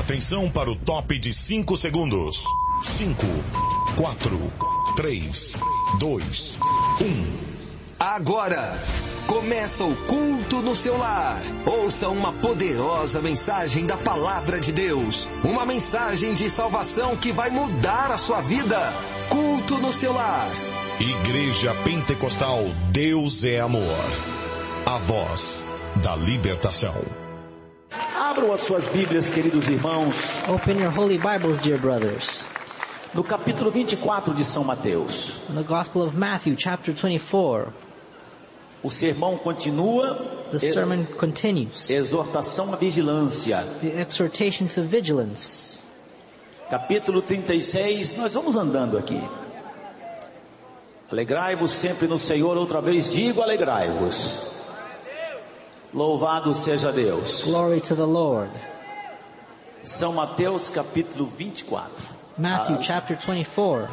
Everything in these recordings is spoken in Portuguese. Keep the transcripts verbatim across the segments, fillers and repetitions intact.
Atenção para o top de cinco segundos. cinco, quatro, três, dois, um. Agora, começa o culto no seu lar. Ouça uma poderosa mensagem da Palavra de Deus. Uma mensagem de salvação que vai mudar a sua vida. Culto no seu lar. Igreja Pentecostal Deus é Amor. A voz da libertação. Abram as suas Bíblias, queridos irmãos. Open your holy Bibles, dear brothers. No capítulo vinte e quatro de São Mateus. In the Gospel of Matthew, chapter twenty-four. O sermão continua. The sermon continues. Exortação à vigilância. The exhortations of vigilance. Capítulo trinta e seis. Nós vamos andando aqui. Alegrai-vos sempre no Senhor. Outra vez digo, alegrai-vos. Louvado seja Deus. Glory to the Lord. São Mateus capítulo vinte e quatro. Matthew ah. chapter twenty-four.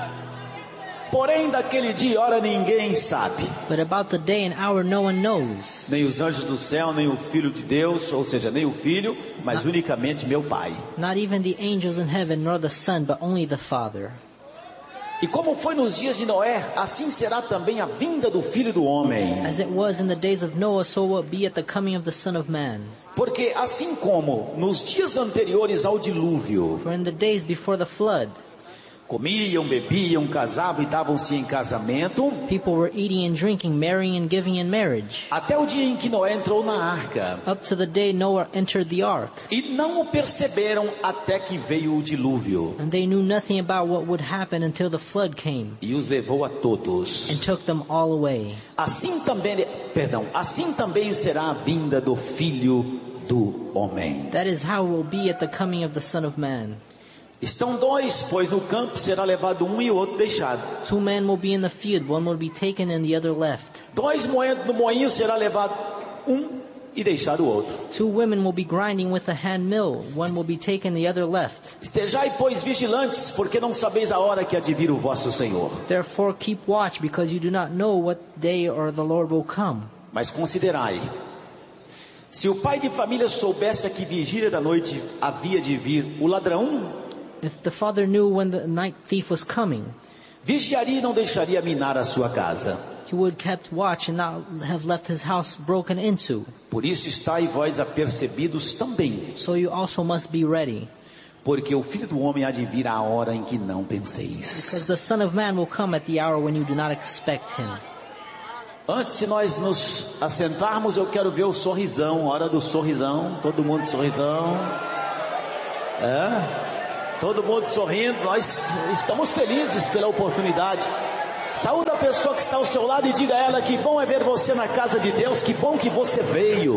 Porém daquele dia e hora ninguém sabe. But about the day and hour no one knows. Nem os anjos do céu, nem o Filho de Deus, ou seja, nem o Filho, mas Not, unicamente meu Pai. Not even the angels in heaven, nor the Son, but only the Father. E como foi nos dias de Noé, assim será também a vinda do Filho do Homem. As it was in the days of Noah, so will it be at the coming of the Son of Man. Porque assim como nos dias anteriores ao dilúvio, For in the days before the flood, comiam, bebiam, casavam e davam-se em casamento, people were eating and drinking, marrying and giving in marriage, até o dia em que Noé entrou na arca. up to the day Noah entered the ark. E não o perceberam até que veio o dilúvio. And they knew nothing about what would happen until the flood came, E os levou a todos. and took them all away. Assim também, perdão, assim também será a vinda do Filho do Homem. That is how it will be at the coming of the Son of Man. Estão dois, pois no campo será levado um e o outro deixado. Two men will be in the field, one will be taken and the other left. Dois moendo no moinho será levado um e deixado o outro. Two women will be grinding with a hand mill, one will be taken, the other left. Estejai, pois, vigilantes, porque não sabeis a hora que há de vir o vosso Senhor. Therefore keep watch, because you do not know what day or the Lord will come. Mas considerai, se o pai de família soubesse a que vigília da noite havia de vir o ladrão, If the father knew when the night thief was coming, vigiaria e não deixaria minar a sua casa. he would kept watch and not have left his house broken into. Por isso estáis vós apercebidos também, So you also must be ready, porque o Filho do Homem há de vir à hora em que não penseis. because the Son of Man will come at the hour when you do not expect him. Antes de nós nos assentarmos, eu quero ver o sorrisão, hora do sorrisão, todo mundo sorrisão. É? Todo mundo sorrindo, nós estamos felizes pela oportunidade. Saúde a pessoa que está ao seu lado e diga a ela que bom é ver você na casa de Deus, que bom que você veio.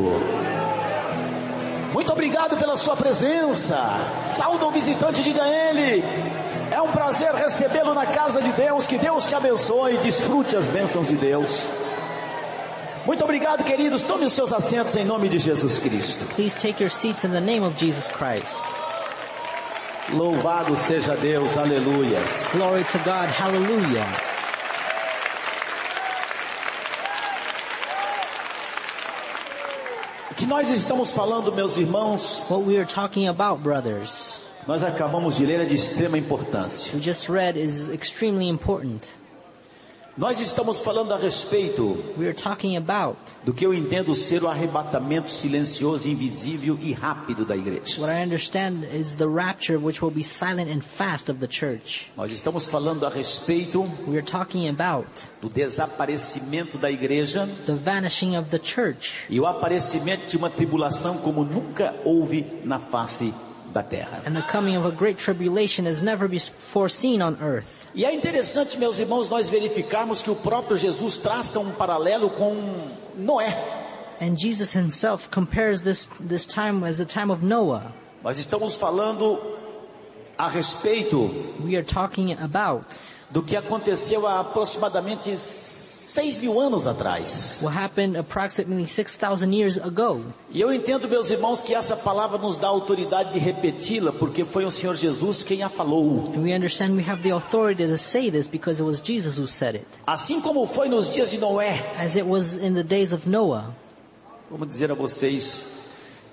Muito obrigado pela sua presença. Saúde o visitante e diga a ele, é um prazer recebê-lo na casa de Deus, que Deus te abençoe e desfrute as bênçãos de Deus. Muito obrigado, queridos, tome os seus assentos em nome de Jesus Cristo. Please take your seats in the name of Jesus Christ. Louvado seja Deus, aleluias. Glory to God, hallelujah. O que nós estamos falando, meus irmãos, What we are talking about, brothers, nós acabamos de ler, é de extrema importância. we just read is extremely important. Nós estamos falando a respeito We are talking about do que eu entendo ser o arrebatamento silencioso, invisível e rápido da igreja. what I understand is the rapture which will be silent and fast of the church. Nós estamos falando a respeito We are talking about do desaparecimento da igreja the vanishing of the church e o aparecimento de uma tribulação como nunca houve na face da terra. and the coming of a great tribulation as never before seen on earth. E é interessante, meus irmãos, nós verificarmos que o próprio Jesus traça um paralelo com Noé. And Jesus himself compares this, this time as the time of Noah. Nós estamos falando a respeito We are talking about do que aconteceu há aproximadamente seis mil anos atrás. what happened approximately six thousand years ago. E eu entendo, meus irmãos, que essa palavra nos dá autoridade de repeti-la, porque foi o Senhor Jesus quem a falou. And we understand we have the authority to say this because it was Jesus who said it. Assim como foi nos dias de Noé. As it was in the days of Noah. Vamos dizer a vocês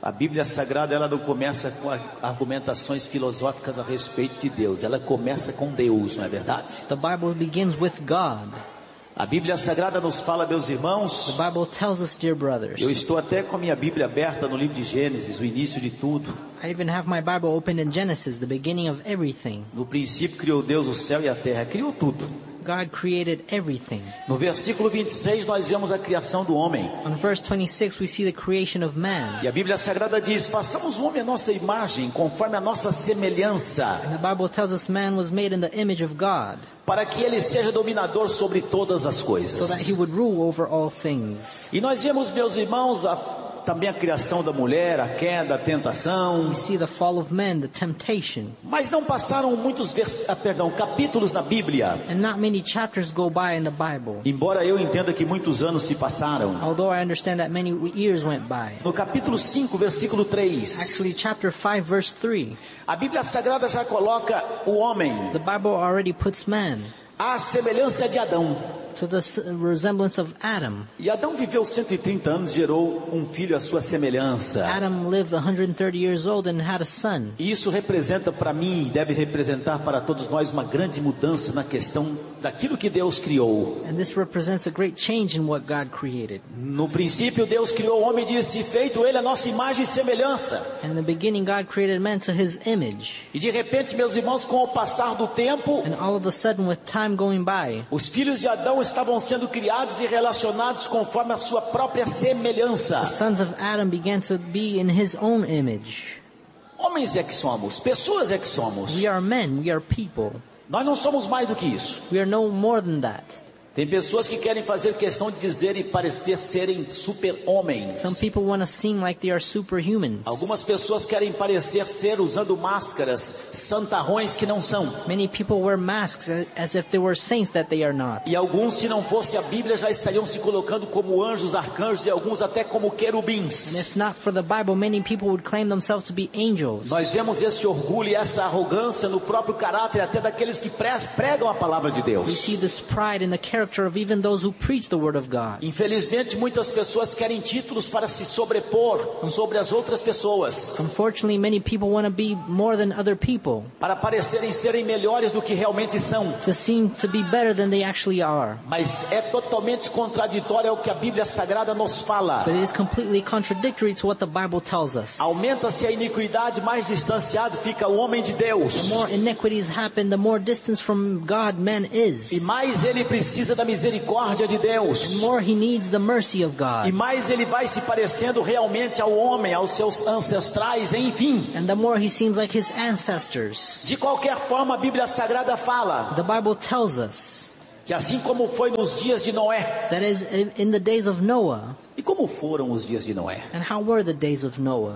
A Bíblia Sagrada, ela não começa com argumentações filosóficas a respeito de Deus. Ela começa com Deus, não é verdade? The Bible begins with God. A Bíblia Sagrada nos fala, meus irmãos. The Bible tells us, dear brothers. Eu estou até com a minha Bíblia aberta no livro de Gênesis, o início de tudo. I even have my Bible open in Genesis, the beginning of everything. No princípio criou Deus o céu e a terra. Criou tudo. God created everything. No versículo vinte e seis nós vemos a criação do homem. On verse twenty-six we see the creation of man. E a Bíblia Sagrada diz: façamos o homem a nossa imagem, conforme a nossa semelhança. And the Bible tells us man was made in the image of God. Para que ele seja dominador sobre todas as coisas. So that he would rule over all things. E nós vemos, meus irmãos, a também a criação da mulher, a queda, a tentação. We see the fall of man, the temptation. Mas não passaram muitos vers... ah, perdão, capítulos na Bíblia. And not many chapters go by in the Bible. Embora eu entenda que muitos anos se passaram. Although I understand that many years went by. No capítulo cinco, versículo três. Actually, chapter five, verse three. A Bíblia Sagrada já coloca o homem. The Bible already puts man. À semelhança de Adão. To the resemblance of Adam. E Adão viveu cento e trinta anos, gerou um filho à sua semelhança. Adam lived one hundred thirty years old and had a son. E isso representa para mim, deve representar para todos nós uma grande mudança na questão daquilo que Deus criou. And this represents a great change in what God created. No princípio Deus criou o homem e disse: feito ele a nossa imagem e semelhança. In the beginning God created man to his image. E de repente, meus irmãos, com o passar do tempo, and all of a sudden with time going by, os filhos de Adão estavam sendo criados e relacionados conforme a sua própria semelhança. The sons of Adam began to be in his own image. Homens é que somos, pessoas é que somos. We are men, we are people. Nós não somos mais do que isso. We are no more than that. Tem pessoas que querem fazer questão de dizer e parecer serem super-homens. Some people want to seem like they are superhumans. Algumas pessoas querem parecer ser usando máscaras, santarrões que não são. Many people wear masks as if they were saints that they are not. E alguns, se não fosse a Bíblia, já estariam se colocando como anjos, arcanjos e alguns até como querubins. And if not for the Bible, many people would claim themselves to be angels. Nós vemos esse orgulho e essa arrogância no próprio caráter até daqueles que pregam a palavra de Deus. We see this pride in the character of even those who preach the word of God. Infelizmente, muitas pessoas querem títulos para se sobrepor sobre as outras pessoas. Unfortunately, many people want to be more than other people. Para parecerem serem melhores do que realmente são. To seem to be better than they actually are. Mas é totalmente contraditório ao que a Bíblia Sagrada nos fala. But it is completely contradictory to what the Bible tells us. Aumenta-se a iniquidade, mais distanciado fica o homem de Deus. The more iniquities happen, the more distance from God man is. E mais ele precisa da misericórdia de Deus. And more he needs the mercy of God. E mais ele vai se parecendo realmente ao homem, aos seus ancestrais, enfim. And the more he seems like his ancestors. De qualquer forma, a Bíblia Sagrada fala. The Bible tells us. Que assim como foi nos dias de Noé. That is in the days of Noah. E como foram os dias de Noé? And how were the days of Noah?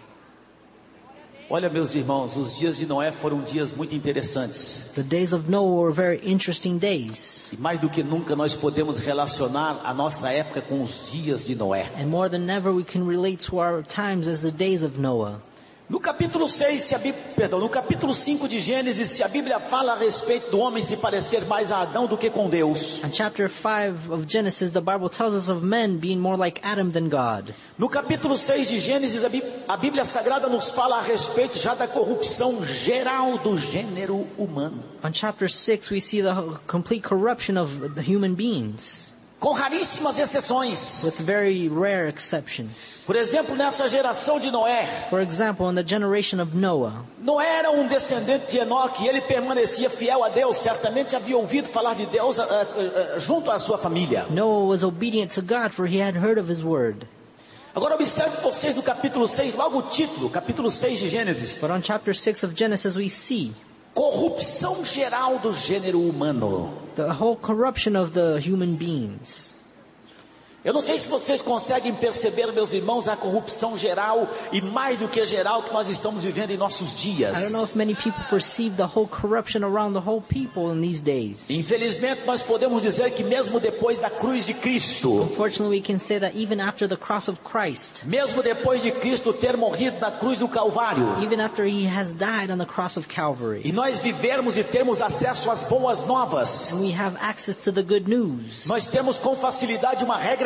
Olha, meus irmãos, os dias de Noé foram dias muito interessantes. The days of Noah were very interesting days. E mais do que nunca nós podemos relacionar a nossa época com os dias de Noé. And more than ever we can relate to our times as the days of Noah. No capítulo seis, se a Bíblia, perdão, no capítulo cinco de Gênesis, se a Bíblia fala a respeito do homem se parecer mais a Adão do que com Deus. In chapter five of Genesis, the Bible tells us of men being more like Adam than God. No capítulo seis de Gênesis, a Bíblia, a Bíblia Sagrada nos fala a respeito já da corrupção geral do gênero humano. On chapter six, we see the complete corruption of the human beings. Com raríssimas exceções. With very rare exceptions. Por exemplo, nessa geração de Noé. For example, in the generation of Noah. Noé era um descendente de Enoque e ele permanecia fiel a Deus. Certamente havia ouvido falar de Deus uh, uh, uh, junto à sua família. Noah was obedient to God, for he had heard of his word. Agora observe vocês no capítulo seis, logo o título, capítulo seis de Gênesis. But on chapter six of Genesis we see. Corrupção geral do gênero humano. The whole corruption of the human beings. Eu não sei se vocês conseguem perceber, meus irmãos, a corrupção geral e mais do que geral que nós estamos vivendo em nossos dias. I don't know if many people perceive the whole corruption around the whole people in these days. Infelizmente, nós podemos dizer que mesmo depois da cruz de Cristo, unfortunately we can say that even after the cross of Christ, mesmo depois de Cristo ter morrido na cruz do Calvário, even after he has died on the cross of Calvary, e nós vivermos e termos acesso às boas novas, and we have access to the good news, nós temos com facilidade uma regra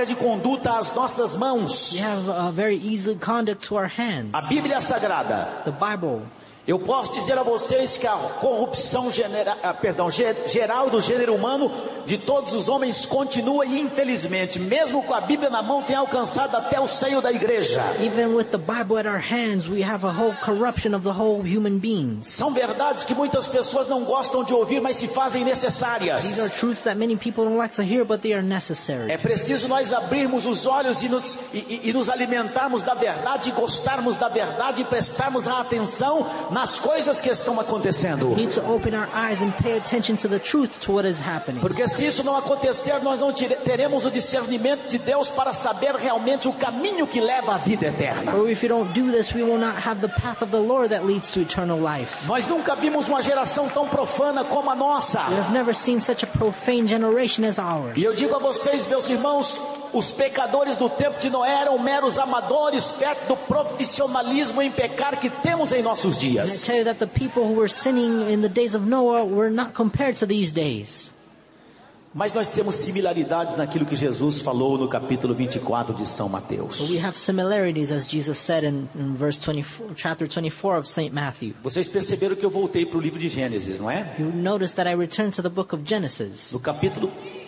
regra de conduta às nossas mãos. We have a very easy conduct to our hands. A Bíblia Sagrada. The Bible. Eu posso dizer a vocês que a corrupção genera, ah, perdão, geral do gênero humano, de todos os homens, continua e infelizmente, mesmo com a Bíblia na mão, tem alcançado até o seio da igreja. Even with the Bible at our hands, we have a whole corruption of the whole human beings. São verdades que muitas pessoas não gostam de ouvir, mas se fazem necessárias. These are truths that many people don't like to hear, but they are necessary. É preciso nós abrirmos os olhos e nos, e, e nos alimentarmos da verdade, gostarmos da verdade e prestarmos a atenção nas coisas que estão acontecendo. We need to open our eyes and pay attention to the truth, to what is happening. Porque se isso não acontecer, nós não teremos o discernimento de Deus para saber realmente o caminho que leva à vida eterna. For if we don't do this, we will not have the path of the Lord that leads to eternal life. Nós nunca vimos uma geração tão profana como a nossa. We have never seen such a profane generation as ours. E eu digo a vocês, meus irmãos, os pecadores do tempo de Noé eram meros amadores perto do profissionalismo em pecar que temos em nossos dias. And I tell you that the people who were sinning in the days of Noah were not compared to these days. Mas nós temos similaridades naquilo que Jesus falou no capítulo vinte e quatro de São Mateus. But we have similarities, as Jesus said in, in verse twenty-four, chapter twenty-four of Saint Matthew. Vocês perceberam que eu voltei para o livro de Gênesis, não é? You notice that I returned to the book of Genesis. No capítulo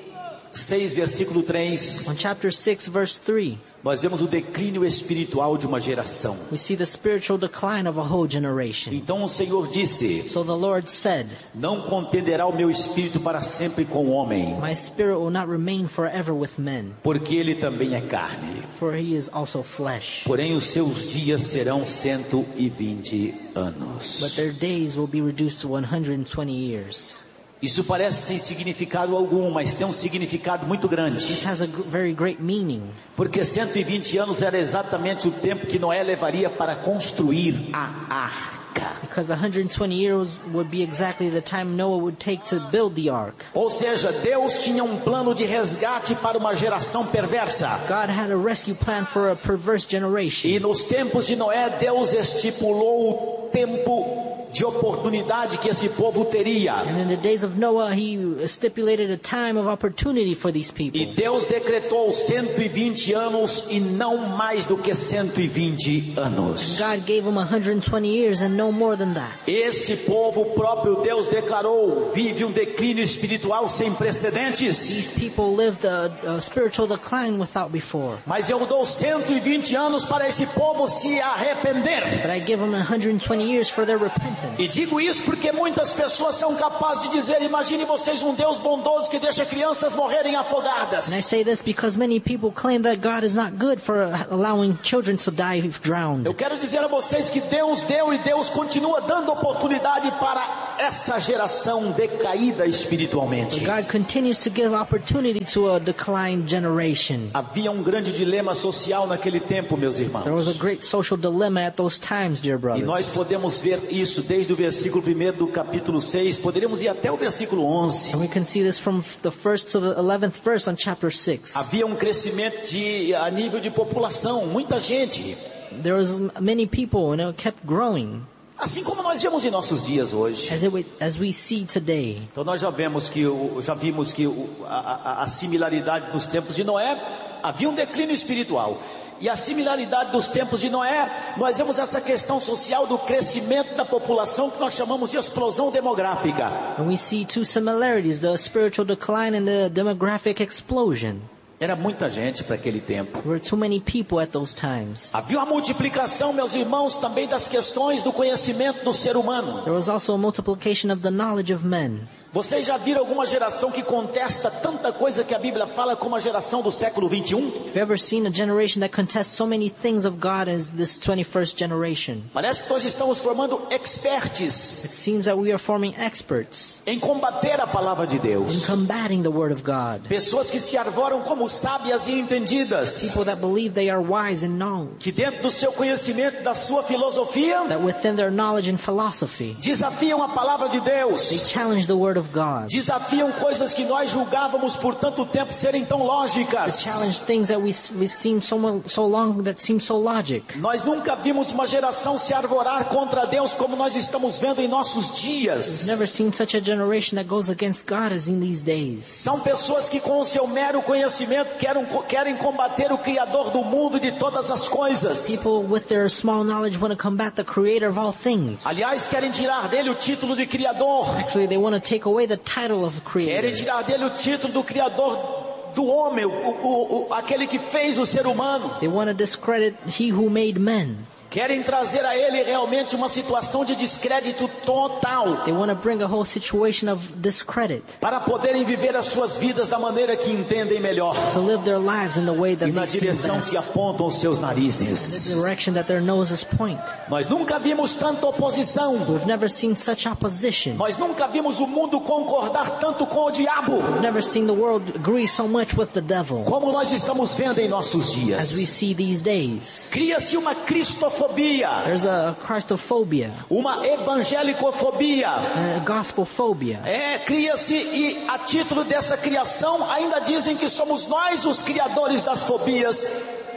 seis, versículo três. On chapter six, verse three. Nós vemos o declínio espiritual de uma geração. We see the spiritual decline of a whole generation. Então o Senhor disse: So the Lord said, não contenderá o meu espírito para sempre com o homem, My spirit will not remain forever with men, porque ele também é carne. for he is also flesh. Porém os seus dias serão cento e vinte anos. But their days will be reduced to one hundred twenty years. Isso parece sem significado algum, mas tem um significado muito grande. This has a g- very great meaning. Porque cento e vinte anos era exatamente o tempo que Noé levaria para construir a arca. Because one hundred twenty years would be exactly the time Noah would take to build the ark. Ou seja, Deus tinha um plano de resgate para uma geração perversa. God had a rescue plan for a perverse generation. E nos tempos de Noé, Deus estipulou o tempo de oportunidade que esse povo teria. And in the days of Noah, he stipulated a time of opportunity for these people. E Deus decretou cento e vinte anos e não mais do que cento e vinte anos. God gave him one hundred twenty years and no more than that. Esse povo, o próprio Deus declarou, vive um declínio espiritual sem precedentes. These people lived a, a spiritual decline without before. Mas eu dou cento e vinte anos para esse povo se arrepender. But I give them one hundred twenty years for their repentance. E digo isso porque muitas pessoas são capazes de dizer: imagine vocês um Deus bondoso que deixa crianças morrerem afogadas. And I say this because many people claim that God is not good for allowing children to die drowned. Eu quero dizer a vocês que Deus deu e Deus continua dando oportunidade para essa geração decaída espiritualmente. But God continues to give opportunity to a declined generation. Havia um grande dilema social naquele tempo, meus irmãos. There was a great social dilemma at those times, dear E brothers. nós podemos ver isso desde o versículo primeiro do capítulo seis, poderíamos ir até o versículo onze. And we can see this from the first to the eleventh verse on chapter six. Havia um crescimento de, a nível de população, muita gente. There was many people, and it kept growing, Assim como nós vemos em nossos dias hoje. as, it, as we see today. Então nós já vemos que, o- já vimos que o- a, a- a similaridade dos tempos de Noé, havia um declínio espiritual. E a similaridade dos tempos de Noé, nós vemos essa questão social do crescimento da população que nós chamamos de explosão demográfica. And we see two similarities, the spiritual decline and the demographic explosion. Era muita gente para aquele tempo. There were too many people at those times. Havia uma multiplicação, meus irmãos, também das questões do conhecimento do ser humano. There was also a multiplication of the knowledge of men. Vocês já viram alguma geração que contesta tanta coisa que a Bíblia fala como a geração do século vinte e um? Have you ever seen a generation that contests so many things of God as this twenty-first generation? Parece que nós estamos formando experts It seems that we are forming experts em combater a palavra de in Deus. combating the Word of God. Pessoas que se arvoram como sábias e entendidas, People that believe they are wise and known. que dentro do seu conhecimento, da sua filosofia, That within their knowledge and philosophy, desafiam a palavra de they Deus. challenge the Word of God. Desafiam coisas que nós julgávamos por tanto tempo serem tão They lógicas. challenge things that we, we seem so, so long that seem so logic. Nós nunca vimos uma geração se arvorar contra Deus como nós estamos vendo em nossos We've dias. never seen such a generation that goes against God as in these days. São pessoas que com o seu mero conhecimento conhecimento querem, querem combater o Criador do mundo e de todas as coisas. People with their small knowledge want to combat the creator of all things. Aliás, querem tirar dele o título de Criador. Actually, they want to take away the title of Querem creator. tirar dele o título do Criador do homem, o, o, o, aquele que fez o ser humano. They want to discredit he who made men. Querem trazer a ele realmente uma situação de descrédito total, They want to bring a whole situation of discredit para poderem viver as suas vidas da maneira que entendem melhor to live their lives in the way e that na they see direção best, que apontam os seus the narizes. direction that their noses point. Nós nunca vimos tanta oposição. We've never seen such opposition. Nós nunca vimos o mundo concordar tanto com o diabo We've never seen the world agree so much with the devil como nós estamos vendo em nossos as we dias. see these days. Cria-se uma cristofobia, There's a Christophobia, uma evangelicofobia. a gospelphobia. É, cria-se e a título dessa criação ainda dizem que somos nós os criadores das fobias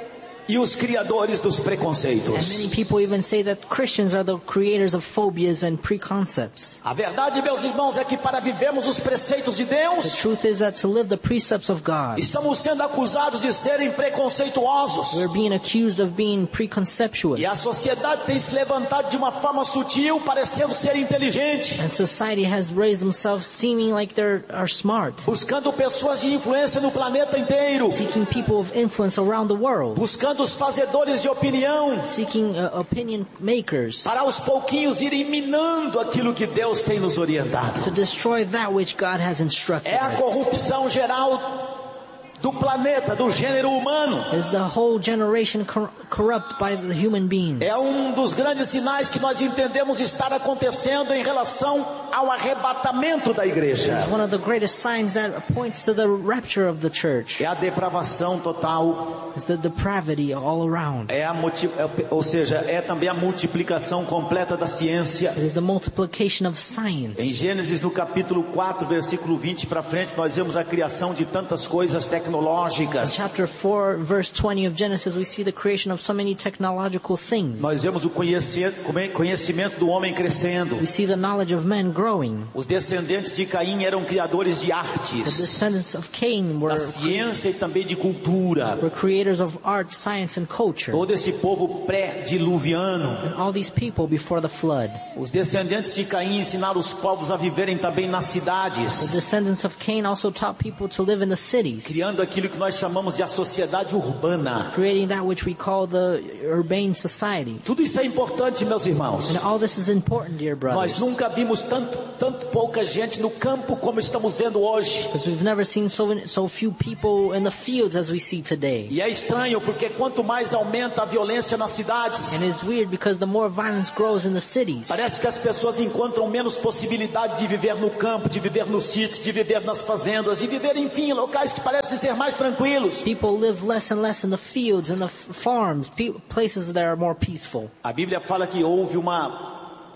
e os criadores dos And preconceitos. many people even say that Christians are the creators of phobias and preconcepts. A verdade, meus irmãos, é que para vivermos os preceitos de The Deus, truth is that to live the precepts of God, estamos sendo acusados de serem preconceituosos. we're being accused of being preconceptuous. E a sociedade tem se levantado de uma forma sutil, parecendo ser inteligente, And society has raised themselves seeming like they are smart, buscando pessoas de influência no planeta inteiro, seeking people of influence around the world, buscando os fazedores de opinião, seeking uh, opinion makers para aos pouquinhos irem minando aquilo que Deus tem nos orientado. to destroy that which God has instructed É a us. corrupção geral do planeta, do gênero humano. Is the whole generation cor- corrupt by the human beings? É um dos grandes sinais que nós entendemos estar acontecendo em relação ao arrebatamento da igreja. It's one of the greatest signs that points to the rapture of the church. É a depravação total, It's the depravity all around. é a multi, é, ou seja, é também a multiplicação completa da ciência. It is the multiplication of Em science. Gênesis, no capítulo quatro, versículo vinte para frente, nós vemos a criação de tantas coisas In tecnológicas. chapter four, verse twenty of Genesis, we see the creation of so many technological things. Nós vemos o conhecimento, conhecimento do homem crescendo. We see the knowledge of men growing. Os descendentes de Caim eram criadores de The artes, descendants of Cain da were, ciência e também de cultura. were creators of art, science, and culture. Todo esse povo pré-diluviano. And all these people before the flood. Os descendentes de Caim ensinaram os povos a viverem também nas The cidades, descendants of Cain also taught people to live in the cities, criando aquilo que nós chamamos de a sociedade urbana. creating that which we call the urbane society. Tudo isso é importante, meus irmãos. And all this is important, dear Nós brothers, nunca vimos tanto, tanto pouca gente no campo como estamos vendo hoje. because we've never seen so so few people in the fields as we see today. E é estranho porque quanto mais aumenta a violência nas cidades, And it's weird because the more violence grows in the cities, parece que as pessoas encontram menos possibilidade de viver no campo, de viver nos sítios, de viver nas fazendas, de viver, enfim, em locais que parecem ser mais tranquilos. people live less and less in the fields, in the f- farms, pe- places that are more peaceful. A Bíblia fala que houve uma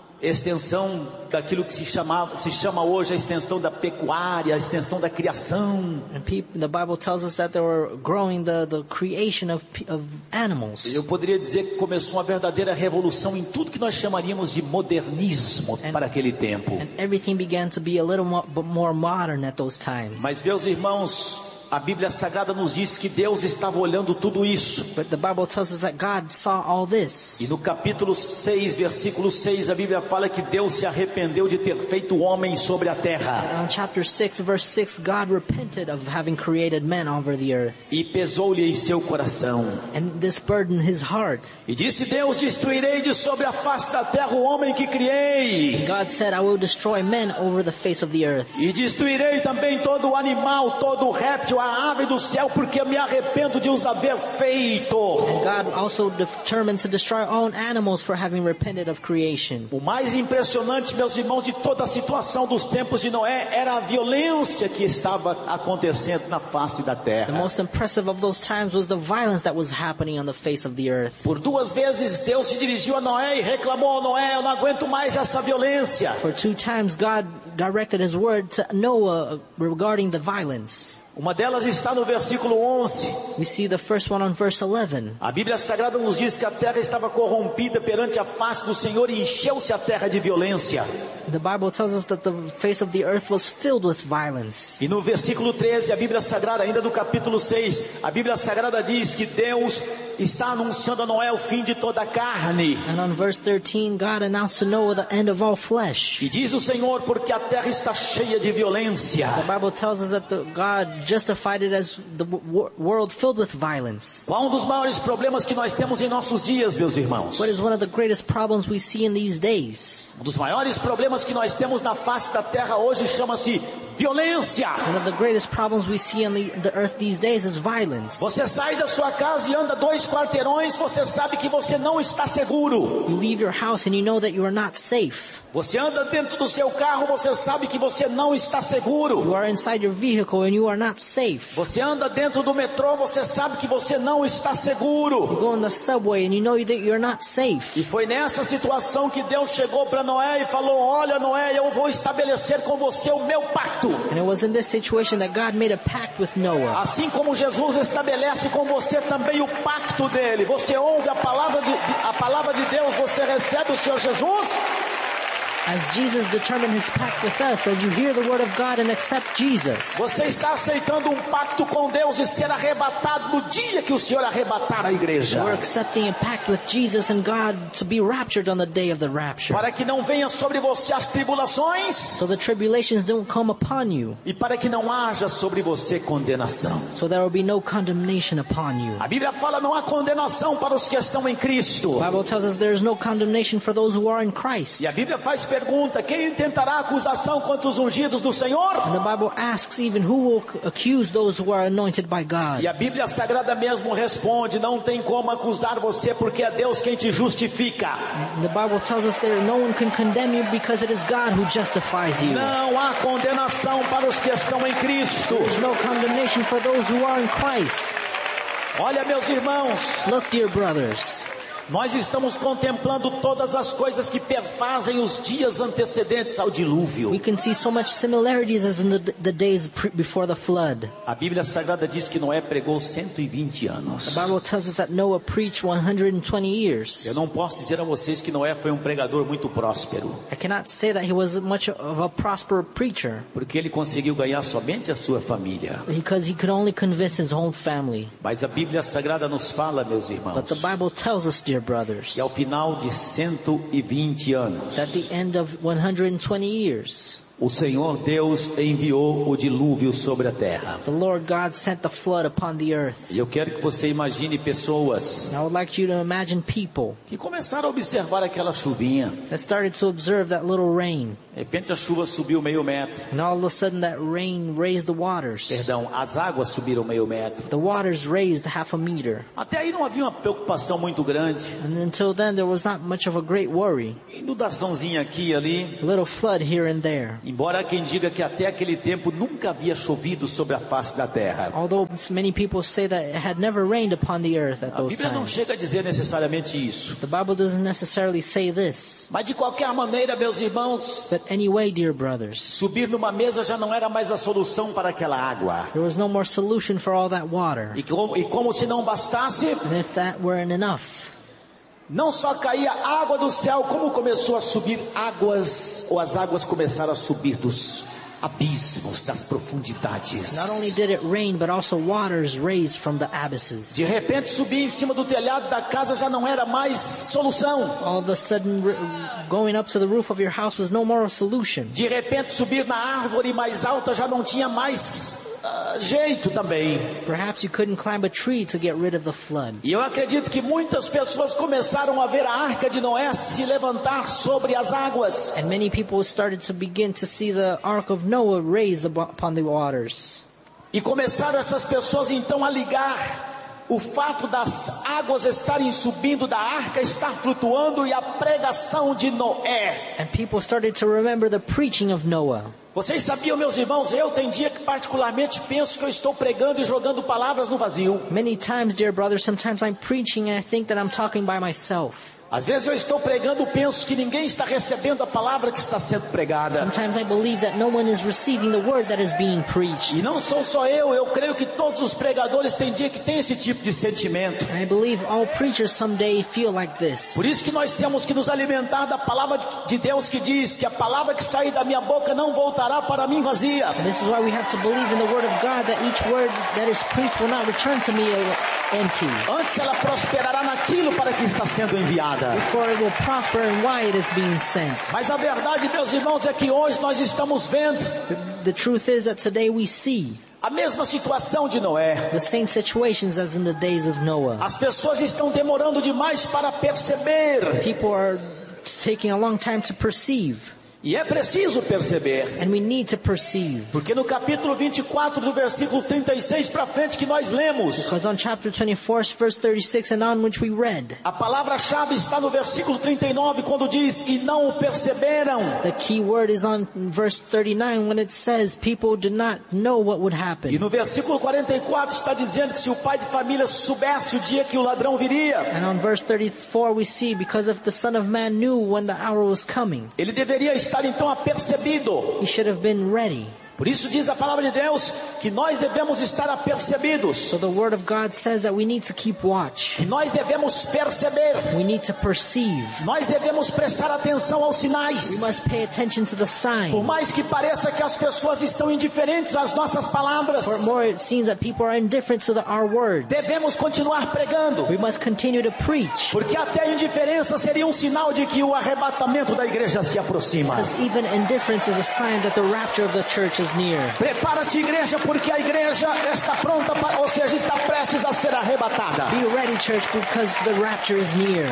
extensão daquilo que se chamava, se chama hoje a extensão da pecuária, a extensão da criação. And people, the Bible tells us that they were growing the, the creation of, pe- of animals. Eu poderia dizer que começou uma verdadeira revolução em tudo que nós chamaríamos de modernismo para aquele tempo. And everything began to be a little more, more modern at those times. Mas, meus irmãos, a Bíblia Sagrada nos diz que Deus estava olhando tudo isso. But the Bible tells us that God saw all E this. no capítulo seis, versículo seis, a Bíblia fala que Deus se arrependeu de ter feito o homem sobre a terra. And on chapter six, verse six, God repented of having created men over the earth. E pesou-lhe em seu coração. And this burdened his heart. E disse Deus: destruirei de sobre a face da terra o homem que criei. God said, I will destroy men over the face of the earth. E destruirei também todo o animal, todo o réptil, a ave do céu, porque me arrependo de os haver feito. God also determined to destroy all animals for having repented of creation. O mais impressionante, meus irmãos, de toda a situação dos tempos de Noé era a violência que estava acontecendo na face da The terra. most impressive of those times was the violence that was happening on the face of the earth. Por duas vezes Deus se dirigiu a Noé e reclamou a Noé: eu não aguento mais essa violência. For two times God directed his word to Noah regarding the violence. Uma delas está no versículo onze. We see the first one on verse eleven. A Bíblia Sagrada nos diz que a terra estava corrompida perante a face do Senhor e encheu-se a terra de violência. The Bible tells us that the face of the earth was filled with violence. E no versículo treze, a Bíblia Sagrada, ainda do capítulo seis, a Bíblia Sagrada diz que Deus está anunciando a Noé o fim de toda a carne. And on verse thirteen, God announced to Noah the end of all flesh. E diz o Senhor, porque a terra está cheia de violência. The Bible tells us that the God justified it as the w- world filled with violence. Qual um dos maiores problemas que nós temos em nossos dias, meus irmãos? What is one of the greatest problems we see in these days? Um dos maiores problemas que nós temos na face da terra hoje chama-se violência. One of the greatest problems we see on the, the earth these days is violence. Você sai da sua casa e anda dois quarteirões, você sabe que você não está seguro. You leave your house and you know that you are not safe. Você anda dentro do seu carro, você sabe que você não está seguro. You are inside your vehicle and you are not safe. Você anda dentro do metrô, você sabe que você não está You seguro. go in the subway and you know that you're not safe. E foi nessa situação que Deus chegou para Noé e falou: olha, Noé, eu vou estabelecer com você o meu pacto. And it was in this situation that God made a pact with Noah. Assim como Jesus estabelece com você também o pacto dele. Você ouve a palavra de, a palavra de Deus, você recebe o Senhor Jesus. As Jesus determined his pact with us, as you hear the word of God and accept Jesus, Você está aceitando um pacto com Deus e ser arrebatado no dia que o Senhor arrebatar a igreja. we're accepting a pact with Jesus and God to be raptured on the day of the rapture. Para que não venha sobre você as tribulações So the tribulations don't come upon you. e para que não haja sobre você condenação. So there will be no condemnation upon you. A Bíblia fala: não há condenação para os que estão em Cristo. The Bible tells us there is no condemnation for those who are in Christ. E a Bíblia faz pergunta: quem intentará acusação contra os ungidos do Senhor? And the Bible asks even who will accuse those who are anointed by God. E a Bíblia Sagrada mesmo responde: não tem como acusar você, porque é Deus quem te justifica. The Bible tells us that no one can condemn you because it is God who justifies you. Não há condenação para os que estão em Cristo. There's no condemnation for those who are in Christ. Olha, meus irmãos, Look, dear brothers, nós estamos contemplando todas as coisas que perfazem os dias antecedentes ao dilúvio. we can see so much similarities as in the, the days pre- before the flood. A Bíblia Sagrada diz que Noé pregou cento e vinte anos. The Bible tells us that Noah preached one hundred twenty years. Eu não posso dizer a vocês que Noé foi um pregador muito próspero, I cannot say that he was much of a prosperous preacher porque ele conseguiu ganhar somente a sua família. because he could only convince his own family. Mas a Bíblia Sagrada nos fala, meus irmãos, But the Bible tells us, dear brothers, que ao final de cento e vinte anos, that at the end of one hundred twenty years, o Senhor Deus enviou o dilúvio sobre a terra. the Lord God sent the flood upon the earth. E eu quero que você imagine pessoas And I would like you to imagine people que começaram a observar aquela chuvinha. that started to observe that little rain. De repente a chuva subiu meio metro. And all of a sudden that rain raised the waters. Perdão, as águas subiram meio metro. The waters raised half a meter. Até aí não havia uma preocupação muito grande. And until then there was not much of a great worry. Inundaçãozinha aqui e ali. A little flood here and there. Embora há quem diga que até aquele tempo nunca havia chovido sobre a face da terra. Although many people say that it had never rained upon the earth at A those Bíblia não times. chega a dizer necessariamente isso. The Bible doesn't necessarily say this. Mas de qualquer maneira, meus irmãos, But anyway, dear brothers, subir numa mesa já não era mais a solução para aquela água. there was no more solution for all that water. E como, e como se não bastasse, And if that weren't enough, não só caía água do céu, como começou a subir águas, ou as águas começaram a subir dos abismos, das profundidades. not only did it rain, but also waters raised from the abysses. De repente subir em cima do telhado da casa já não era mais solução. All of a sudden, r- going up to the roof of your house was no more a solution. De repente subir na árvore mais alta já não tinha mais ah, jeito também. Perhaps you couldn't climb a tree to get rid of the flood. E eu acredito que muitas pessoas começaram a ver a arca de Noé se levantar sobre as águas. And many people started to begin to see the ark of Noah raised abo- upon the waters. E começaram essas pessoas então a ligar o fato das águas estarem subindo da arca, estar flutuando, e a pregação de Noé. And people started to remember the preaching of Noah. Vocês sabiam, meus irmãos, eu tem dia que particularmente penso que eu estou pregando e jogando palavras no vazio. Many times, dear brothers, sometimes I'm preaching and I think that I'm talking by myself. Às vezes eu estou pregando, penso que ninguém está recebendo a palavra que está sendo pregada. Sometimes I believe that no one is receiving the word that is being preached. E não sou só eu, eu creio que todos os pregadores têm dia que tem esse tipo de sentimento. And I believe all preachers someday feel like this. Por isso que nós temos que nos alimentar da palavra de Deus que diz que a palavra que sair da minha boca não voltará para mim vazia. And this is why we have to believe in the word of God, that each word that is preached will not return to me empty. Antes ela prosperará naquilo para que está sendo enviada. Before it will prosper and why it is being sent. Mas a verdade, meus irmãos, é que hoje nós estamos vendo The, the truth is that today we see a mesma situação de Noé. the same situations as in the days of Noah. As pessoas estão demorando demais para perceber. People are taking a long time to perceive. E é preciso perceber. And we need to perceive. Porque no capítulo vinte e quatro, do versículo trinta e seis para frente que nós lemos, Because on chapter twenty-four, verse thirty-six and on, which we read, a palavra-chave está no versículo trinta e nove, quando diz, e não o perceberam. the key word is on verse thirty-nine when it says people did not know what would E happen. no versículo quarenta e quatro está dizendo que se o pai de família soubesse o dia que o ladrão viria, And on verse thirty-four we see, because if the Son of Man knew when the hour was coming, ele deveria estar então apercebido. he should have been ready. Por isso diz a palavra de Deus que nós devemos estar apercebidos, So the word of God says that we need to keep watch. que nós devemos perceber, We need to perceive. nós devemos prestar atenção aos We sinais. must pay attention to the Por signs. mais que pareça que as pessoas estão indiferentes às nossas palavras, For more it seems that people are indifferent to the, our words. devemos continuar pregando, We must continue to preach. porque até a indiferença seria um sinal de que o arrebatamento da igreja se aproxima. Because even indifference is a sign that the rapture of the church is near. Prepara-te, igreja, porque a igreja está pronta, para, ou seja, está prestes a ser arrebatada. Be ready, church, because the rapture is near.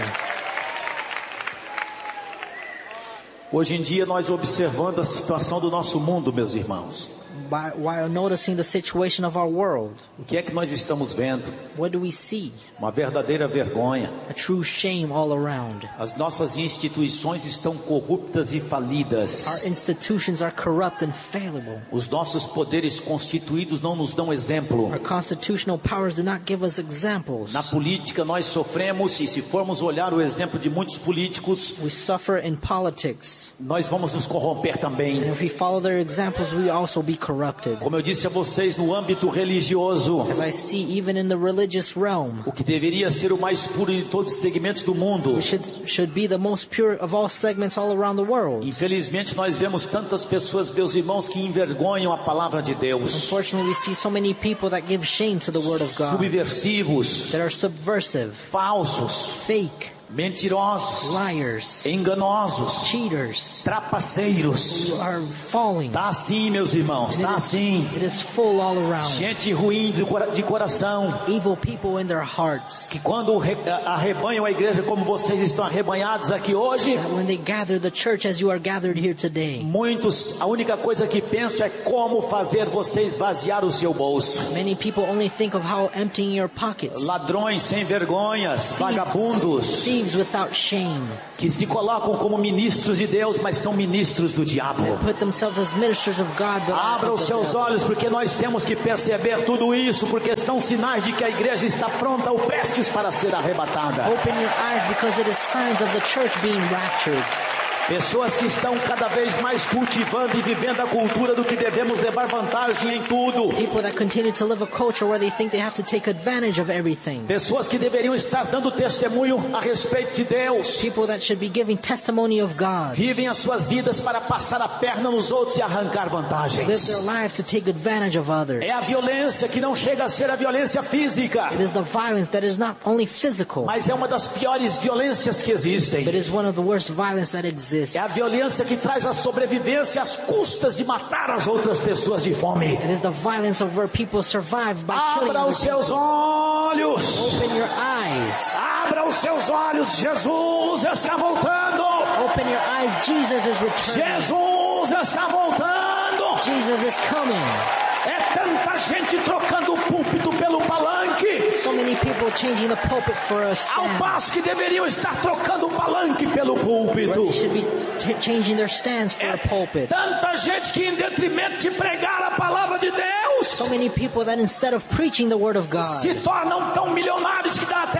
Hoje em dia nós observando a situação do nosso mundo, meus irmãos, By, while noticing the situation of our world, o que é que nós estamos vendo? what do we see? Uma verdadeira vergonha. A true shame all around. As nossas instituições estão corruptas e falidas. Our institutions are corrupt and fallible. Os nossos poderes constituídos não nos dão exemplo. Our constitutional powers do not give us examples. Na política nós sofremos, e se formos olhar o exemplo de muitos políticos, We suffer in politics. nós vamos nos corromper também. And if we follow their examples, we also be corrupted. Como eu disse a vocês, no âmbito religioso, As I see even in the religious realm, o que deveria ser o mais puro de todos os segmentos do mundo, which should, should be the most pure of all segments all around the world. infelizmente nós vemos tantas pessoas, meus irmãos, que envergonham a palavra de Deus. Unfortunately, we see so many people that give shame to the word of God, Subversivos, that are subversive, falsos, fake, mentirosos, liars, enganosos, cheaters, trapaceiros. who are falling. Tá assim, meus irmãos, It tá is, assim. it is full all around. Gente ruim de cora- de coração, Evil people in their hearts, que quando re- arrebanham a igreja como vocês estão arrebanhados aqui hoje, that when they gather the church as you are gathered here today, muitos, a única coisa que pensam é como fazer você esvaziar o seu bolso. many people only think of how emptying your pockets. Ladrões sem vergonhas, vagabundos, Thieves without shame, que se colocam como ministros de Deus, mas são ministros do diabo. put themselves as ministers of God, but are Abra of os the seus devil. olhos, porque nós temos que perceber tudo isso, porque são sinais de que a igreja está pronta ou prestes para ser arrebatada. Open your eyes, because it is signs of the church being raptured. Pessoas que estão cada vez mais cultivando e vivendo a cultura do que devemos levar vantagem em tudo. People that continue to live a culture where they think they have to take advantage of everything. Pessoas que deveriam estar dando testemunho a respeito de Deus. People that should be giving testimony of God. Vivem as suas vidas para passar a perna nos outros e arrancar Live vantagens. their lives to take advantage of others. É a violência que não chega a ser a violência física, It is the violence that is not only physical, mas é uma das piores violências que existem. but is one of the worst violence that exists. É a violência que traz a sobrevivência às custas de matar as outras pessoas de fome. It is the violence of where people survive by killing Abra other os seus people. olhos. Open your eyes. Abra os seus olhos. Jesus está voltando. Open your eyes. Jesus is returning. Jesus está voltando. Jesus is coming. É tanta gente trocando o púlpito pelo palanque, So many people changing the pulpit for a ao stand. passo que deveriam estar trocando o palanque pelo púlpito. They should be t- changing their stands for a É pulpit. tanta gente que, em detrimento de pregar a palavra de Deus, So many people that instead of preaching the word of God, se tornam tão milionários que dá até vergonha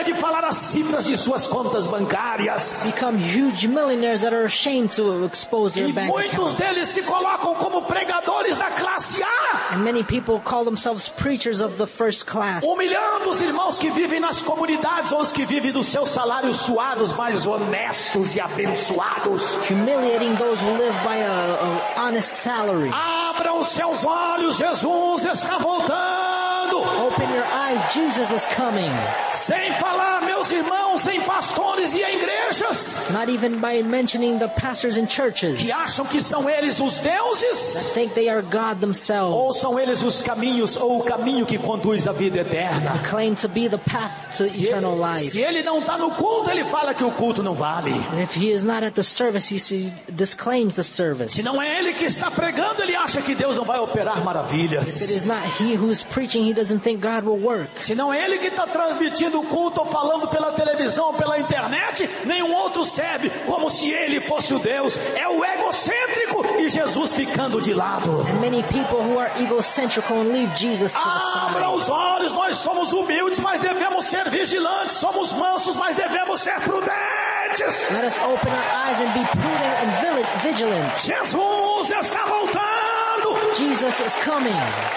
vergonha de falar as cifras de suas contas bancárias. Become huge millionaires that are ashamed to expose their E bank muitos accounts. deles se colocam como pregadores da classe A, And many people call themselves preachers of the first class, humilhando os irmãos que vivem nas comunidades ou os que vivem dos seus salários suados, mais honestos e abençoados. humiliating those who live by a, a honest salary. Abram os seus olhos, Jesus está voltando. Open your eyes, Jesus is coming. Sem falar, meus irmãos, em pastores e em igrejas Not even by mentioning the pastors and churches que acham que são eles os deuses, that think they are God themselves, ou são eles os caminhos, ou o caminho que conduz à vida eterna. claim to be the path to Se eternal ele, life. se ele não está no culto, ele fala que o culto não vale. And if he is not at the service, he see- disclaims the service. Se não é ele que está pregando, ele acha que Deus não vai operar If it maravilhas. is not he who is preaching, he doesn't think God will work. Se não é ele que está transmitindo o culto ou falando pela televisão ou pela internet, nenhum outro serve, como se ele fosse o Deus. É o egocêntrico e Jesus ficando de lado. And many people who are egocentrical and leave Jesus to the Abra side. os olhos, nós somos humildes, mas devemos ser vigilantes. Somos mansos, mas devemos ser prudentes. Let us open our eyes and be prudent and vil- vigilant. Jesus está voltando. Jesus is coming.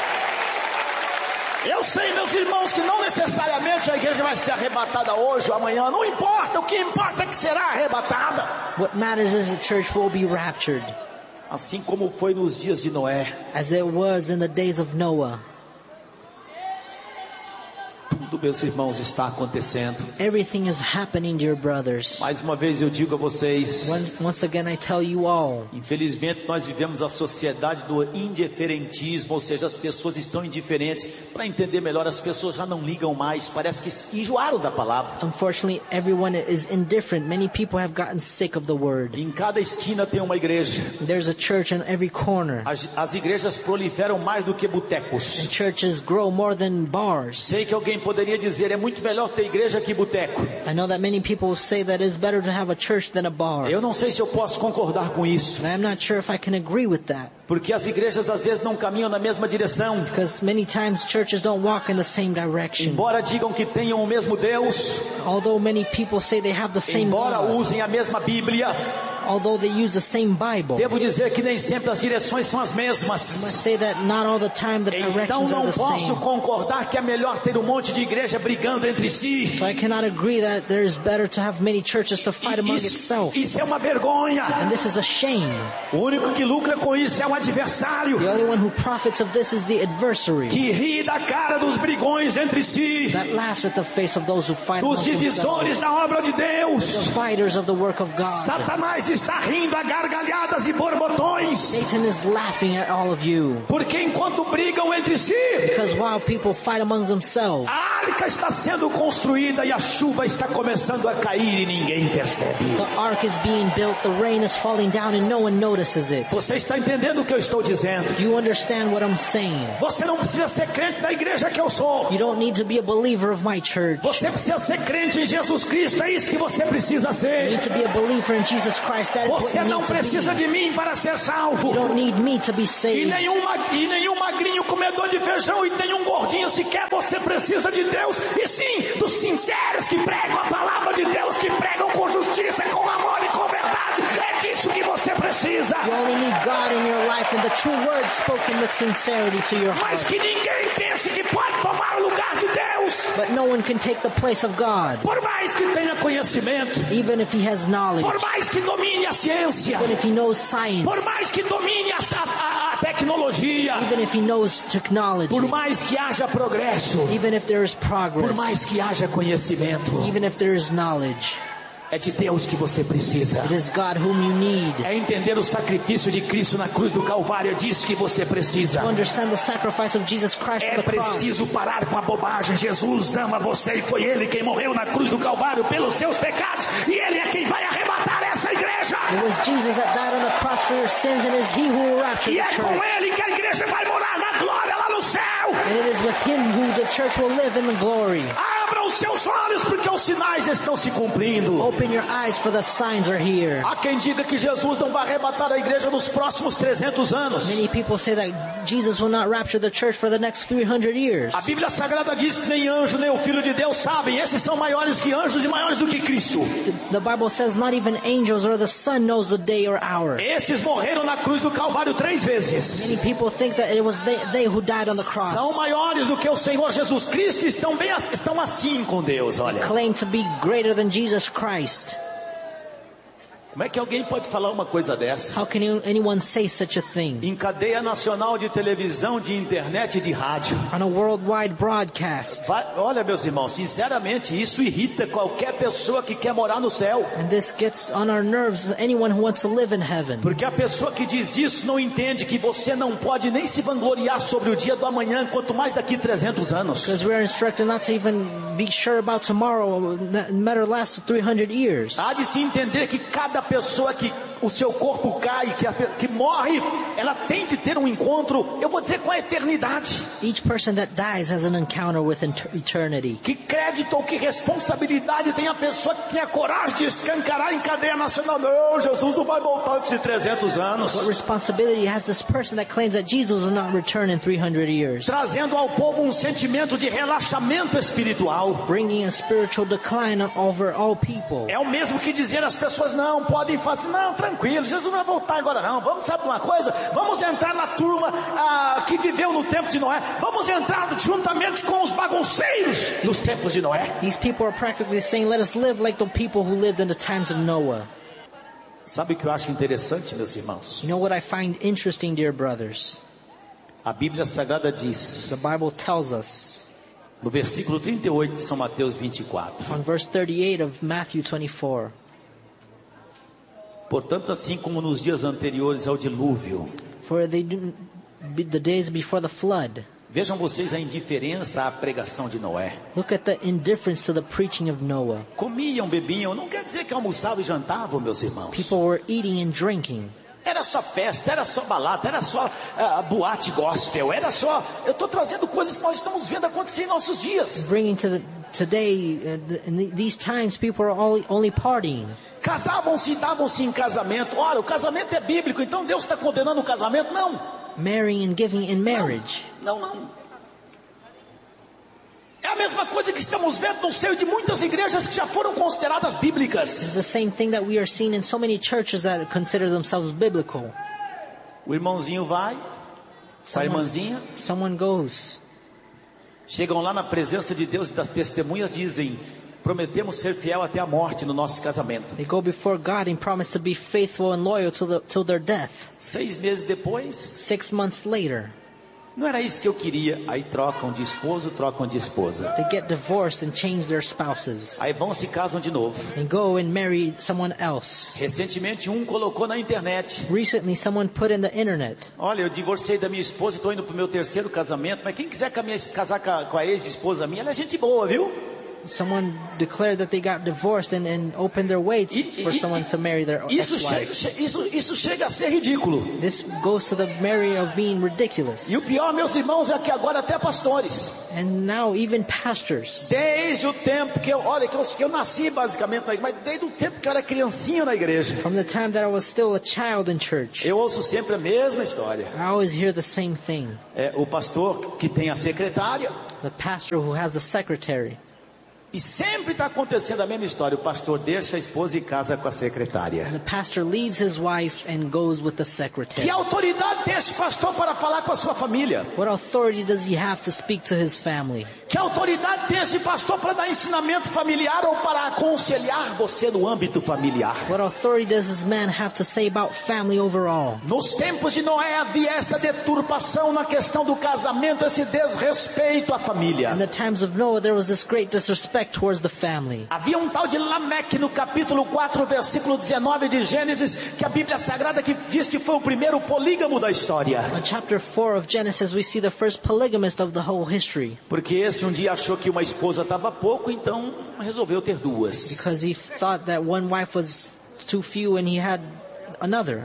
Eu sei, meus irmãos, que não necessariamente a igreja vai ser arrebatada hoje ou amanhã. Não importa, o que importa é que será arrebatada. What matters is the church will be raptured, Assim como foi nos dias de Noé. as it was in the days of Noah. Tudo, meus irmãos, está acontecendo. Everything is happening, dear brothers. Mais uma vez eu digo a vocês, Once once again, I tell you all, infelizmente nós vivemos a sociedade do indiferentismo, ou seja, as pessoas estão indiferentes. Para entender melhor, as pessoas já não ligam mais, parece que enjoaram da palavra. unfortunately, everyone is indifferent. Many people have gotten sick of the word. Em cada esquina tem uma igreja. There's a church in every corner. As, as igrejas proliferam mais do que And botecos. churches grow more than bars. Sei que alguém poderia dizer, é muito melhor ter igreja que boteco. I know that many people say that it's better to have a church than a bar. Eu não sei se eu posso concordar com isso, And I'm not sure if I can agree with that. porque as igrejas às vezes não caminham na mesma direção. Because many times churches don't walk in the same direction. Embora digam que tenham o mesmo Deus, Although many people say they have the same embora God, usem a mesma Bíblia, although they use the same Bible, devo dizer que nem sempre as direções são as I must mesmas. say that not all the time the Então directions are não the posso same. concordar que é melhor ter um monte de igreja brigando entre si. So I cannot agree that there is better to have many churches to fight among Isso, itself. isso é uma vergonha. And this is a shame. O único que lucra com isso é o adversário, The only one who profits of this is the adversary que ri da cara dos brigões entre si, that laughs at the face of those who fight among dos themselves, divisores da obra de the Deus. fighters of the work of God. Satanás está rindo a gargalhadas e borbotões, Satan is laughing at all of you. porque enquanto brigam entre si, Because while people fight among themselves, a arca está sendo construída e a chuva está começando a cair e ninguém percebe. the ark is being built, the rain is falling down and no one notices it. Você está entendendo o que eu estou dizendo? You understand what I'm saying? Você não precisa ser crente da igreja que eu sou. You don't need to be a believer of my church. Você precisa ser crente em Jesus Cristo, é isso que você precisa You ser. need to be a believer in Jesus Christ. That is what Você you não need to precisa be. de mim para ser salvo. You don't need me to be E saved. nenhum, ma- e nenhum magrinho comedor de feijão e nenhum gordinho sequer. Você precisa de Deus. E sim, dos sinceros que pregam a palavra de Deus, que pregam com justiça, com amor e com verdade. É disso que você precisa. You only need God in your life and the true word spoken with sincerity to your Mas heart. que ninguém pense que pode tomar o lugar de Deus. But no one can take the place of God, Por mais que tenha conhecimento, even if he has knowledge, por mais que domine a ciência, even if he knows science, por mais que domine a, a, a tecnologia, even if he knows technology, por mais que haja progresso, even if there is por progress, mais que haja conhecimento, even if there is knowledge. é de Deus que você precisa. It is God whom you need. É entender o sacrifício de Cristo na cruz do Calvário, é disso que você precisa. To understand the sacrifice of Jesus Christ É on the cross. preciso parar com a bobagem. Jesus ama você e foi Ele quem morreu na cruz do Calvário pelos seus pecados. E Ele é quem vai arrebatar essa igreja. It was Jesus that died on the cross for your sins, and it is he who will rapture E the é com church. Ele que a igreja vai morar na glória lá no céu. And it is with him who the church will live in the glory. Abra os seus olhos porque os sinais estão se cumprindo. Open your eyes for the signs are here. Há quem diga que Jesus não vai arrebatar a igreja nos próximos trezentos anos. Many people say that Jesus will not rapture the church for the next three hundred years. A Bíblia Sagrada diz que nem anjo nem o Filho de Deus sabem. Esses são maiores que anjos e maiores do que Cristo. The Bible says not even angels or the Son knows the day or hour. Esses morreram na cruz do Calvário três vezes. Many people think that it was they, they who died on the cross. São maiores do que o Senhor Jesus Cristo e estão bem estão assim com Deus, olha. Claim to be greater than Jesus Christ. Como é que alguém pode falar uma coisa dessa? How can anyone say such a thing? Em cadeia nacional de televisão, de internet e de rádio. On a worldwide broadcast. Vai, olha, meus irmãos, sinceramente, isso irrita qualquer pessoa que quer morar no céu. And this gets on our nerves, anyone who wants to live in heaven. Porque a pessoa que diz isso não entende que você não pode nem se vangloriar sobre o dia do amanhã, quanto mais daqui trezentos anos. Because we are instructed not to even be sure about tomorrow, no matter last three hundred years. Há de se entender que cada pessoa que o seu corpo cai, que, a, que morre, ela tem de ter um encontro, eu vou dizer, com a eternidade. Each person that dies has an encounter with eternity. Que crédito ou que responsabilidade tem a pessoa que tem a coragem de escancarar em cadeia nacional? Não, Jesus não vai voltar antes de trezentos anos. What responsibility has this person that claims that Jesus will not return in three hundred years? Trazendo ao povo um sentimento de relaxamento espiritual. Bringing a spiritual decline over all people. É o mesmo que dizer às pessoas, não, podem fazer, não, tranquilo, Jesus não vai voltar agora não. Vamos, sabe uma coisa? Vamos entrar na turma ah, que viveu no tempo de Noé. Vamos entrar juntamente com os bagunceiros nos tempos de Noé. These people are practically saying, let us live like the people who lived in the times of Noah. Sabe o que eu acho interessante, meus irmãos? You know what I find interesting, dear brothers? A Bíblia Sagrada diz, The Bible tells us, no versículo trinta e oito de São Mateus vinte e quatro. on verse thirty-eight of Matthew twenty-four. Portanto, assim como nos dias anteriores ao dilúvio, For they do, the days before the flood. Vejam vocês a indiferença à pregação de Noé. Look at the indifference to the preaching of Noah. Comiam, bebiam, não quer dizer que almoçavam e jantavam, meus irmãos. People were eating and drinking. Era só festa, era só balada, era só uh, boate gospel, era só... Eu estou trazendo coisas que nós estamos vendo acontecer em nossos dias. Bringing to the, today, uh, the, in the, these times, people are only, only partying. Casavam-se e davam-se em casamento. Olha, o casamento é bíblico, então Deus está condenando o casamento? Não. Marrying and giving in marriage. Não, não, não. É a mesma coisa que estamos vendo no seio de muitas igrejas que já foram consideradas bíblicas. It's the same thing that we are seeing in so many churches that consider themselves biblical. O irmãozinho vai, a irmãzinha, someone goes. Chegam lá na presença de Deus e das testemunhas, dizem: prometemos ser fiel até a morte no nosso casamento. They go before God and promise to be faithful and loyal till, the, till their death. Seis meses depois, Six months later, não era isso que eu queria. Aí trocam de esposo, trocam de esposa. they get divorced and change their spouses. Aí vão se casam de novo. And go and marry someone else. Recentemente um colocou na internet: Recently someone put in the internet, olha, eu divorciei da minha esposa e estou indo para o meu terceiro casamento, mas quem quiser casar com a, com a ex-esposa minha, ela é gente boa, viu? someone declared that they got divorced and, and opened their way E, for e, someone to marry their isso, chega, ex-wife. isso, isso chega a ser ridículo. This goes to the marrying of being ridiculous. E o pior, meus irmãos, é que agora até pastores, And now even pastors, desde o tempo que eu, olha, que eu, que eu nasci basicamente, mas desde o tempo que eu era criancinha na igreja, from the time that I was still a child in church, eu ouço sempre a mesma história. I always hear the same thing. É, o pastor que tem a secretária, The pastor who has the secretary. e sempre está acontecendo a mesma história. O pastor deixa a esposa e casa com a secretária. And the pastor leaves his wife and goes with the secretary. Que autoridade tem esse pastor para falar com a sua família? What authority does he have to speak to his family? Que autoridade tem esse pastor para dar ensinamento familiar ou para aconselhar você no âmbito familiar? What authority does this man have to say about family overall? Nos tempos de Noé havia essa deturpação na questão do casamento, esse desrespeito à família. In the times of Noah, there was this great disrespect towards the family. Havia um tal de Lameque no capítulo quatro, versículo dezenove de Gênesis, que a Bíblia Sagrada que diz que foi o primeiro polígamo da história. In chapter four of Genesis, we see the first polygamist of the whole history. Porque esse um dia achou que uma esposa estava pouco, então resolveu ter duas. Because he thought that one wife was too few and he had another.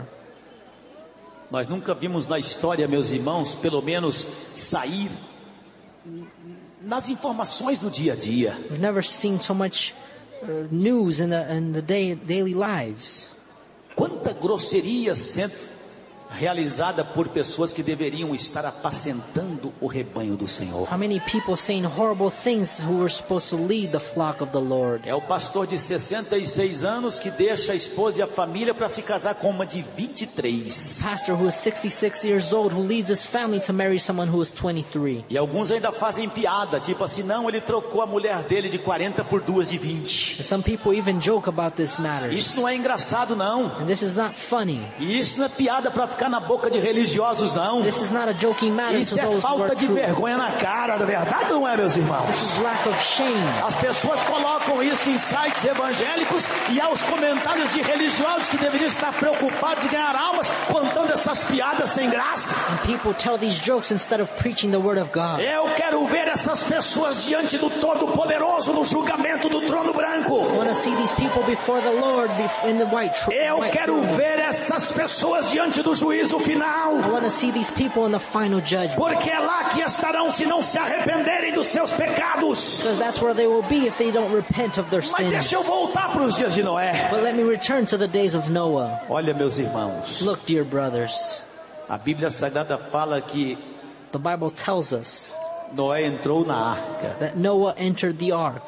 Nós nunca vimos na história, meus irmãos, pelo menos sair nas informações do dia a dia. We've never seen so much uh, news in the in the day, daily lives. Quanta grosseria sendo realizada por pessoas que deveriam estar apacentando o rebanho do Senhor. How many people saying horrible things who were supposed to lead the flock of the Lord? É o pastor de sessenta e seis anos que deixa a esposa e a família para se casar com uma de vinte e três. Pastor who is sixty-six years old who leaves his family to marry someone who is twenty-three. E alguns ainda fazem piada, tipo assim, não, ele trocou a mulher dele de quarenta por duas de vinte. And some people even joke about this matter. Isso não é engraçado não. And this is not funny. E isso não é piada para ficar na boca de religiosos não. This is not a joking matter Isso to é those who falta are de true. vergonha na cara, da verdade não é, meus irmãos? This is lack of shame. As pessoas colocam isso em sites evangélicos e aos comentários de religiosos que deveriam estar preocupados em ganhar almas, contando essas piadas sem graça. And people tell these jokes instead of preaching the word of God. Eu quero ver essas pessoas diante do Todo-Poderoso no julgamento do trono branco. I want to see these people before the Lord bef- in the white tr- Eu white quero throne. ver essas pessoas diante do juízo final. I want to see these people in the final judgment. Porque é lá que estarão se não se arrependerem dos seus pecados. Because that's where they will be if they don't repent of their Mas sins. deixa eu voltar para os dias de Noé. But let me return to the days of Noah. Olha, meus irmãos, Look, dear brothers, a Bíblia Sagrada fala que the Bible tells us Noé entrou na arca that Noah entered the ark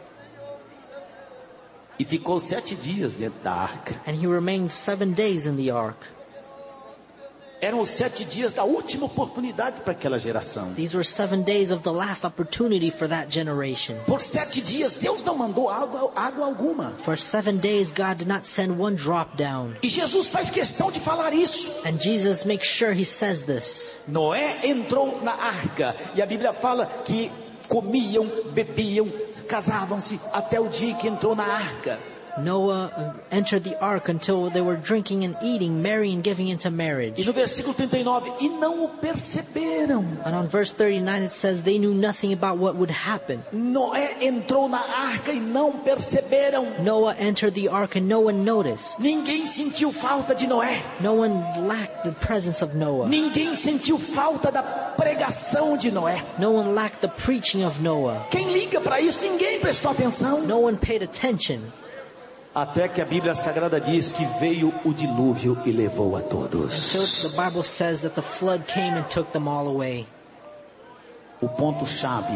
e ficou sete dias dentro da arca. and he remained seven days in the ark. Eram os sete dias da última oportunidade para aquela geração. These were seven days of the last opportunity for that generation. Por sete dias Deus não mandou água, água alguma. For seven days God did not send one drop down. E Jesus faz questão de falar isso. And Jesus makes sure he says this. Noé entrou na arca e a Bíblia fala que comiam, bebiam, casavam-se até o dia que entrou na arca. Noah uh, entered the ark until they were drinking and eating, marrying, giving into E marriage. no versículo trinta e nove, e não o perceberam. And on verse thirty-nine it says they knew nothing about what would happen. Noé entrou na arca e não perceberam. Noah entered the ark and no one noticed. Ninguém sentiu falta de Noé. No one lacked the presence of Noah. Ninguém sentiu falta da pregação de Noé. No one lacked the preaching of Noah. Quem liga para isso? Ninguém prestou atenção. No one paid attention. Até que a Bíblia Sagrada diz que veio o dilúvio e levou a todos. Until the Bible says that the flood came and took them all away. O ponto-chave,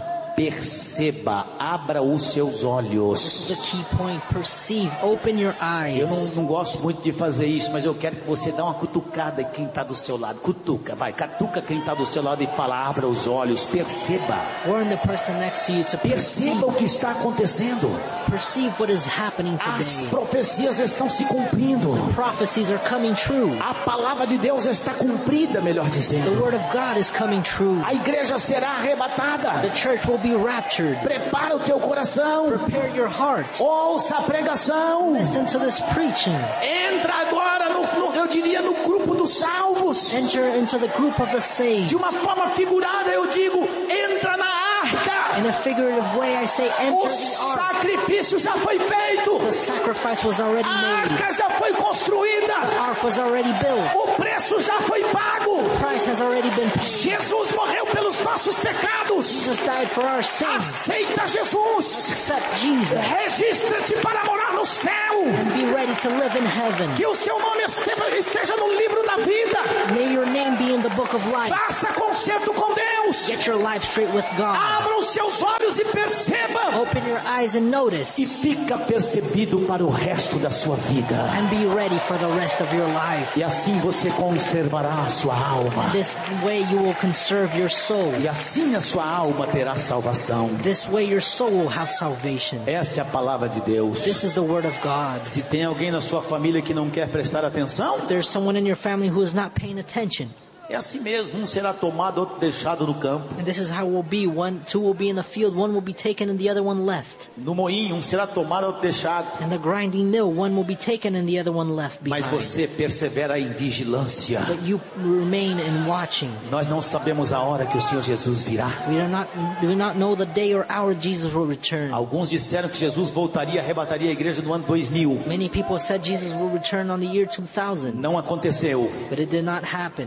perceba, abra os seus This is olhos. the key point. Perceive. Open your Eu não, eyes. não gosto muito de fazer isso, mas eu quero que você dê uma cutucada em quem está do seu lado. Cutuca, vai, catuca quem está do seu lado e fala, abra os olhos, perceba. Warn the person next to you to Perceba o que está acontecendo. perceive what is happening As today. profecias estão se cumprindo. Prophecies are coming true. A palavra de Deus está cumprida, melhor The dizendo. word of God is coming true. A igreja será arrebatada. The church will be raptured. Prepara o teu coração. Prepare your heart. Ouça a pregação. Listen to this preaching. Entra agora, no, no, eu diria, no grupo dos salvos. Enter into the group of the De saved. uma forma figurada, eu digo, entra na arca. In a figurative way, I say O enter the ark. sacrifício já foi feito. The sacrifice was already A made. arca já foi construída. The ark was already built. O preço já foi pago. The price has already been paid. Jesus morreu pelos nossos pecados. Jesus died for our sins. Aceita Jesus. Accept Jesus Registra-te para morar no céu. and be ready to live in heaven. Que o seu nome esteja, esteja no livro da vida. May your name be in the book of life. Faça concerto com Deus. Get your life straight with God. Abra os seus olhos e perceba. Open your eyes and E notice. fica percebido para o resto da sua vida. And be ready for the rest of your life. E assim você conservará a sua alma. This way you will conserve your soul. E assim a sua alma terá salvação. This way your soul will have salvation. Essa é a palavra de Deus. This is the word of God. Se tem alguém na sua família que não quer prestar atenção, If there's someone in your family who is not paying attention, é assim mesmo. Um será tomado, outro deixado no campo. and this is how it will be. One, two will be in the field, one will be taken and the other one left. No moinho, um será tomado, outro deixado. In the grinding mill, one will be taken and the other one left Mas behind. você persevera em vigilância. But you remain in watching. Nós não sabemos a hora que o Senhor Jesus virá. We do not, do not know the day or hour Jesus will return. Alguns disseram que Jesus voltaria, arrebataria a igreja no ano dois mil. Many people said Jesus will return on the year two thousand, Não aconteceu. but it did not happen. Mas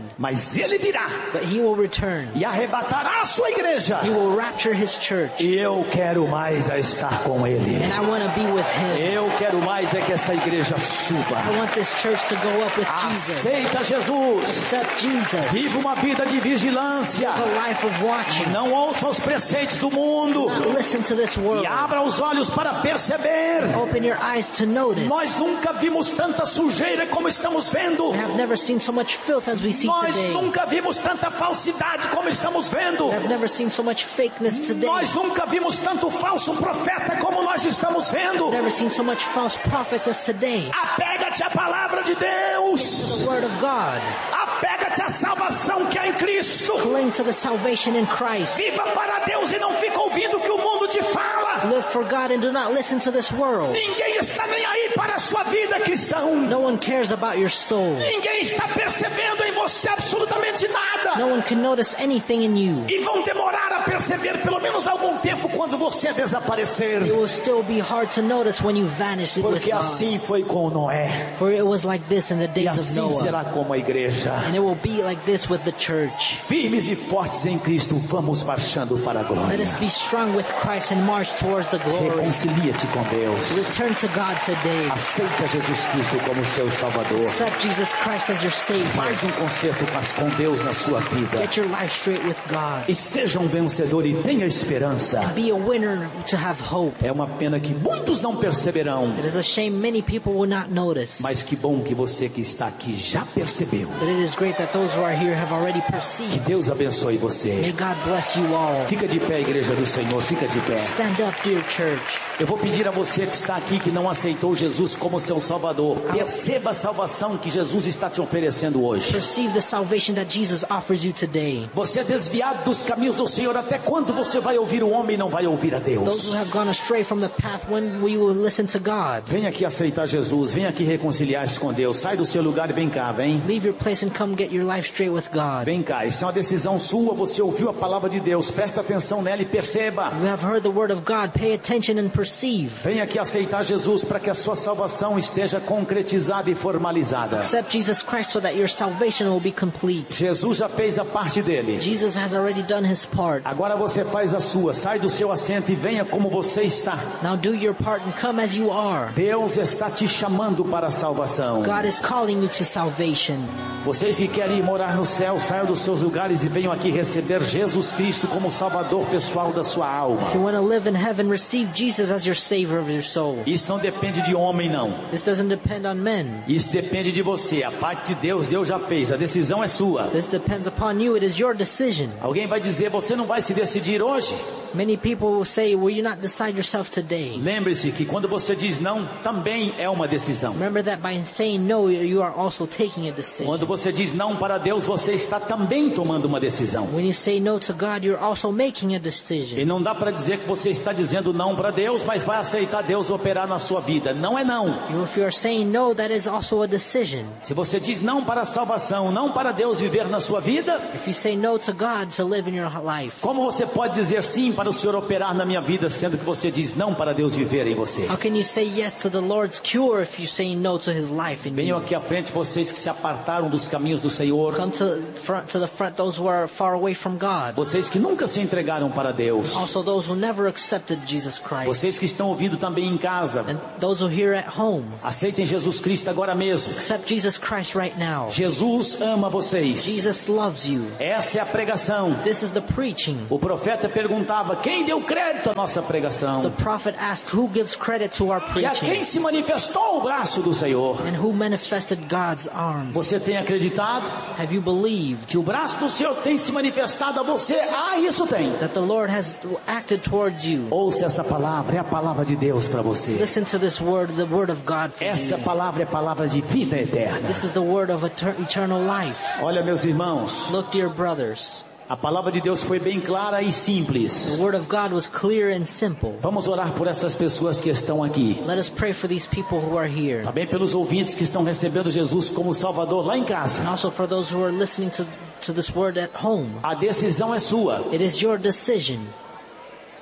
Mas ele virá. But he will return. E arrebatará a sua igreja. He will rapture his church. E eu quero mais a estar com ele. And I want to be with him. Eu quero mais é que essa igreja suba. I want this church to go up with Jesus. Aceita Jesus. Accept Jesus. Viva uma vida de vigilância. Live a life of watching. Não ouça os preceitos do mundo. Not listen to this world. E abra os olhos para perceber. Open your eyes to notice. Nós nunca vimos tanta sujeira como estamos vendo. I have never seen so much filth as we see Nós today. nunca vimos tanta falsidade como estamos vendo. I have never seen so much fakeness today. Nós nunca vimos tanto falso profeta como nós estamos vendo. I've never seen so much false prophets as today. Apega-te à palavra de Deus. To the word of God. Apega-te à salvação que há em Cristo. Cling to the salvation in Christ. Viva para Deus e não fica ouvindo o que o mundo te fala. Live for God and do not listen to this world. Ninguém está nem aí para a sua vida, cristão. No one cares about your soul. Ninguém está percebendo em você absolutamente nada. No one can notice anything in you. E vão demorar a perceber pelo menos algum tempo quando você desaparecer. It will still be hard to notice when you vanish with Porque God. assim foi com Noé. For it was like this in the E days of assim Noah. será como a igreja. And it will be like this with the church. Firmes e fortes em Cristo, vamos marchando para a glória. Let us be strong with Christ and march towards the glory. Reconcilia-te com Deus. Return to God today. Aceita Jesus Cristo como seu Salvador. Accept Jesus Christ as your Savior. Faz um concerto com Deus na sua vida. Get your life straight with God. E seja um vencedor e tenha esperança. Be a winner to have hope. É uma pena que muitos não perceberão. It is a shame many people will not notice. Mas que bom que você que está aqui já percebeu. But it is great that those who are here have already perceived. Que Deus abençoe você. May God bless you all. Fica de pé, igreja do Senhor, fica de pé. Stand up, dear church. Eu vou pedir a você que está aqui, que não aceitou Jesus como seu Salvador, perceba a salvação que Jesus está te oferecendo hoje. Perceive the salvation that Jesus offers you today. Você é desviado dos caminhos do Senhor, até quando você vai ouvir o homem e não vai ouvir a Deus? Those who have gone astray from the path, when will you listen to God? Vem aqui aceitar Jesus, vem aqui reconciliar-se com Deus, sai do seu lugar e vem cá, vem. Leave your place and come get your life straight with God. Vem cá, isso é uma decisão sua, você ouviu a palavra de Deus, presta atenção nela e perceba. You have heard the word of God, pay attention and perceive. Vem aqui aceitar Jesus para que a sua salvação esteja concretizada e formalizada. Accept Jesus Christ so that your salvation will be complete. Jesus já fez a parte dele. Jesus has already done his part. Agora você faz a sua, sai do seu assento e venha como você está. Now do your part and come as you are. Deus está te chamando para a salvação. God is calling you to salvation. Vocês que querem ir morar no céu, saiam dos seus lugares e venham aqui receber Jesus Cristo como Salvador pessoal da sua alma. If you want to live in heaven, receive Jesus as your Savior of your soul. Isso não depende de homem, não. This doesn't depend on men. Isso depende de você. A parte de Deus, Deus já fez. A decisão é sua. This depends upon you. It is your decision. Alguém vai dizer, você não vai se decidir hoje? Many people will say, will you not decide yourself today? Lembre-se que quando você diz não, também é uma decisão. Remember that by saying no, you are also taking a decision. Quando você diz não para Deus, você está também tomando uma decisão. When you say no to God, you're also making a decision. E não dá para dizer que você está dizendo não para Deus, mas vai aceitar Deus operar na sua vida. Não é não. If you are saying no, that is also a decision. Se você diz não para a salvação, não para Deus viver na sua vida, If you say no to God to live in your life, como você pode dizer sim para o Senhor operar na minha vida, sendo que você diz não para Deus viver em você? how can you say yes to the Lord's cure if you say no to His life in Venham you? aqui à frente vocês que se apartaram dos caminhos do Senhor. Come to front to the front, those who are far away from God. Vocês que nunca se entregaram para Deus. Also those who never accepted Jesus Christ. Vocês que estão ouvindo também em casa. And those who hear at home. Aceitem Jesus Cristo agora mesmo. Accept Jesus Christ right now. Jesus ama vocês. Jesus loves you. Essa é a pregação. This is the preaching. O profeta perguntava, quem deu crédito à nossa pregação? The prophet asked, who gives credit to our E a preaching? quem se manifestou o braço do Senhor? And who manifested God's arms? Você tem acreditado Have you believed que o braço do Senhor tem se manifestado a você? Ah, isso tem. that the Lord has acted towards you? Ouça essa palavra, é a palavra de Deus para você. Listen to this word, the word of God for Essa you. palavra é palavra de vida eterna. This is the word of eter- eternal life. Olha, meus irmãos, Look, dear brothers, a palavra de Deus foi bem clara e simples. the word of God was clear and simple. Vamos orar por essas pessoas que estão aqui. Let us pray for these people who are here. Também pelos ouvintes que estão recebendo Jesus como Salvador lá em casa. And also for those who are listening to, to this word at home. A decisão é sua. It is your decision.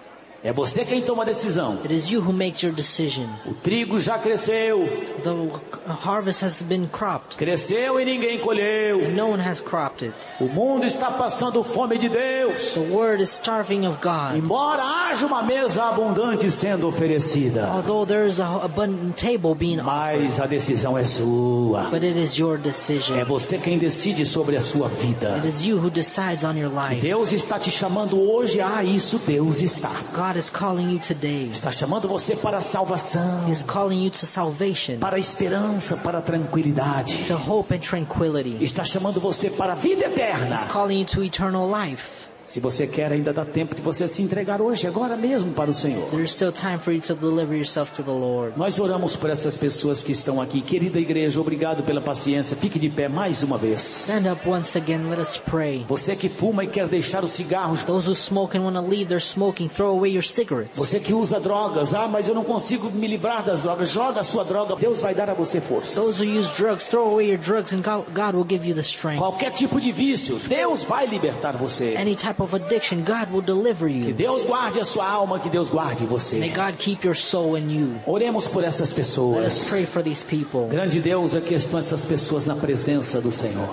É você quem toma a decisão. It is you who makes your decision. O trigo já cresceu. The harvest has been cropped. Cresceu e ninguém colheu. And no one has cropped it. O mundo está passando fome de Deus. The world is starving of God. Embora haja uma mesa abundante sendo oferecida. Although there is an abundant table being offered. Mas a decisão é sua. But it is your decision. É você quem decide sobre a sua vida. It is you who decides on your life. Deus está te chamando hoje a isso. Deus está. God is calling you today. Está chamando você para a salvação. He is calling you to salvation. Para a esperança, para a tranquilidade. To hope and tranquility. Está chamando você para a vida eterna. He is calling you to eternal life. Se você quer, ainda dá tempo de você se entregar hoje, agora mesmo, para o Senhor. There is still time for you to deliver yourself to the Lord. Nós oramos por essas pessoas que estão aqui. Querida igreja, obrigado pela paciência. Fique de pé mais uma vez. Stand up once again, let us pray. Você que fuma e quer deixar os cigarros. Those who smoke and want to leave their smoking, throw away your cigarettes. Você que usa drogas. Ah, mas eu não consigo me livrar das drogas. Joga a sua droga. Deus vai dar a você força. Those who use drugs, throw away your drugs and God, God will give you the strength. Qualquer tipo de vício, Deus vai libertar você. Any type of addiction, God will deliver you. Que Deus guarde a sua alma, que Deus guarde você. May God keep your soul in you. Oremos por essas pessoas. Let us pray for these people. Grande Deus, aqui estão essas pessoas na presença do Senhor.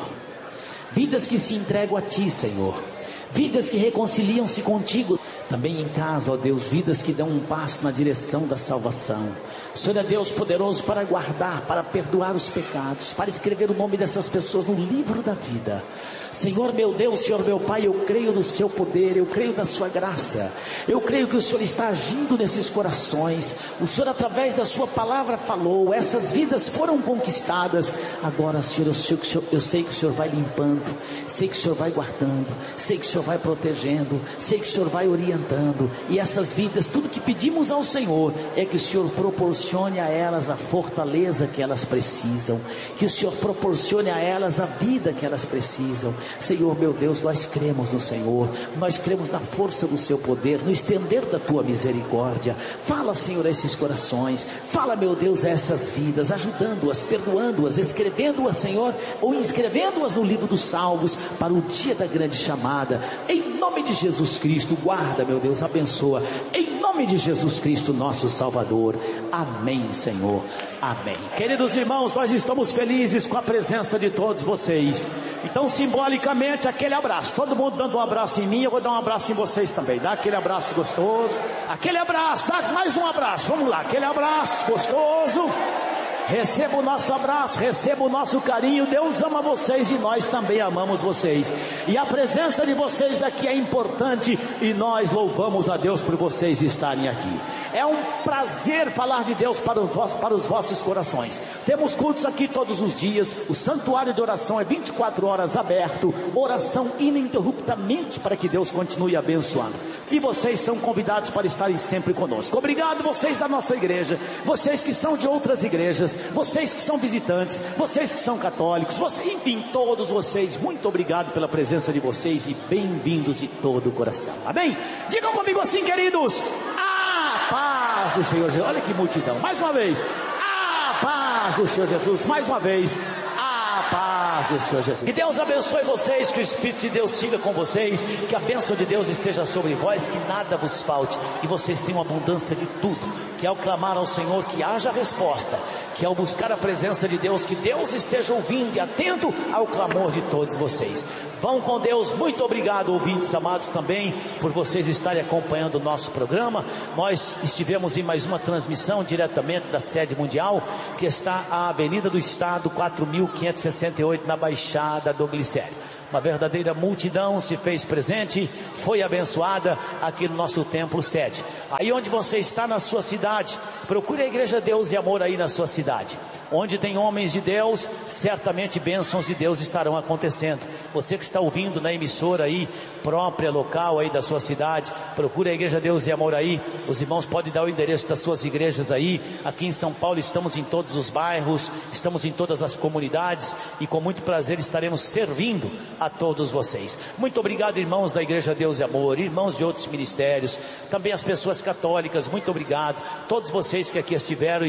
Vidas que se entregam a Ti, Senhor. Vidas que reconciliam-se contigo. Também em casa, ó Deus, vidas que dão um passo na direção da salvação. O Senhor é Deus poderoso para guardar, para perdoar os pecados, para escrever o nome dessas pessoas no livro da vida. Senhor meu Deus, Senhor meu Pai, eu creio no seu poder, eu creio na sua graça. Eu creio que o Senhor está agindo nesses corações. O Senhor através da sua palavra falou, essas vidas foram conquistadas. Agora, Senhor, eu sei que o Senhor, eu sei que o Senhor vai limpando, sei que o Senhor vai guardando, sei que o Senhor vai protegendo, sei que o Senhor vai orientando. E essas vidas, tudo que pedimos ao Senhor é que o Senhor proporcione a elas a fortaleza que elas precisam, que o Senhor proporcione a elas a vida que elas precisam. Senhor meu Deus, nós cremos no Senhor, nós cremos na força do seu poder, no estender da tua misericórdia. Fala, Senhor, a esses corações, fala, meu Deus, a essas vidas, ajudando-as, perdoando-as, escrevendo-as, Senhor, ou inscrevendo-as no livro dos salvos, para o dia da grande chamada. Em nome de Jesus Cristo, guarda, meu Deus, abençoa, em nome de Jesus Cristo, nosso Salvador. Amém, Senhor, amém. Queridos irmãos, nós estamos felizes com a presença de todos vocês. Então, simbolicamente, aquele abraço, todo mundo dando um abraço em mim, eu vou dar um abraço em vocês também. Dá aquele abraço gostoso, aquele abraço, dá mais um abraço, vamos lá, aquele abraço gostoso. Receba o nosso abraço, receba o nosso carinho. Deus ama vocês e nós também amamos vocês. E a presença de vocês aqui é importante e nós louvamos a Deus por vocês estarem aqui. É um prazer falar de Deus para os, vossos, para os vossos corações. Temos cultos aqui todos os dias. O santuário de oração é vinte e quatro horas aberto. Oração ininterruptamente para que Deus continue abençoando. E vocês são convidados para estarem sempre conosco. Obrigado vocês da nossa igreja, vocês que são de outras igrejas, vocês que são visitantes, vocês que são católicos, você, enfim, todos vocês, muito obrigado pela presença de vocês e bem-vindos de todo o coração. Amém? Digam comigo assim, queridos: a paz do Senhor Jesus. Olha que multidão, mais uma vez, a paz do Senhor Jesus, mais uma vez, a paz do Senhor Jesus. Que Deus abençoe vocês, que o Espírito de Deus siga com vocês, que a bênção de Deus esteja sobre vós, que nada vos falte, que vocês tenham abundância de tudo, que ao clamar ao Senhor que haja resposta, que ao buscar a presença de Deus, que Deus esteja ouvindo e atento ao clamor de todos vocês. Vão com Deus. Muito obrigado, ouvintes amados, também por vocês estarem acompanhando o nosso programa. Nós estivemos em mais uma transmissão diretamente da sede mundial, que está à Avenida do Estado quatro mil quinhentos e sessenta e oito, na Baixada do Glicério. Uma verdadeira multidão se fez presente, foi abençoada aqui no nosso templo sede. Aí onde você está na sua cidade, procure a Igreja Deus e Amor aí na sua cidade. Onde tem homens de Deus, certamente bênçãos de Deus estarão acontecendo. Você que está ouvindo na emissora aí, própria, local aí da sua cidade, procure a Igreja Deus e Amor aí. Os irmãos podem dar o endereço das suas igrejas aí. Aqui em São Paulo estamos em todos os bairros, estamos em todas as comunidades e com muito prazer estaremos servindo a todos vocês. Muito obrigado, irmãos da Igreja Deus e Amor, irmãos de outros ministérios, também as pessoas católicas, muito obrigado. Todos vocês que aqui estiveram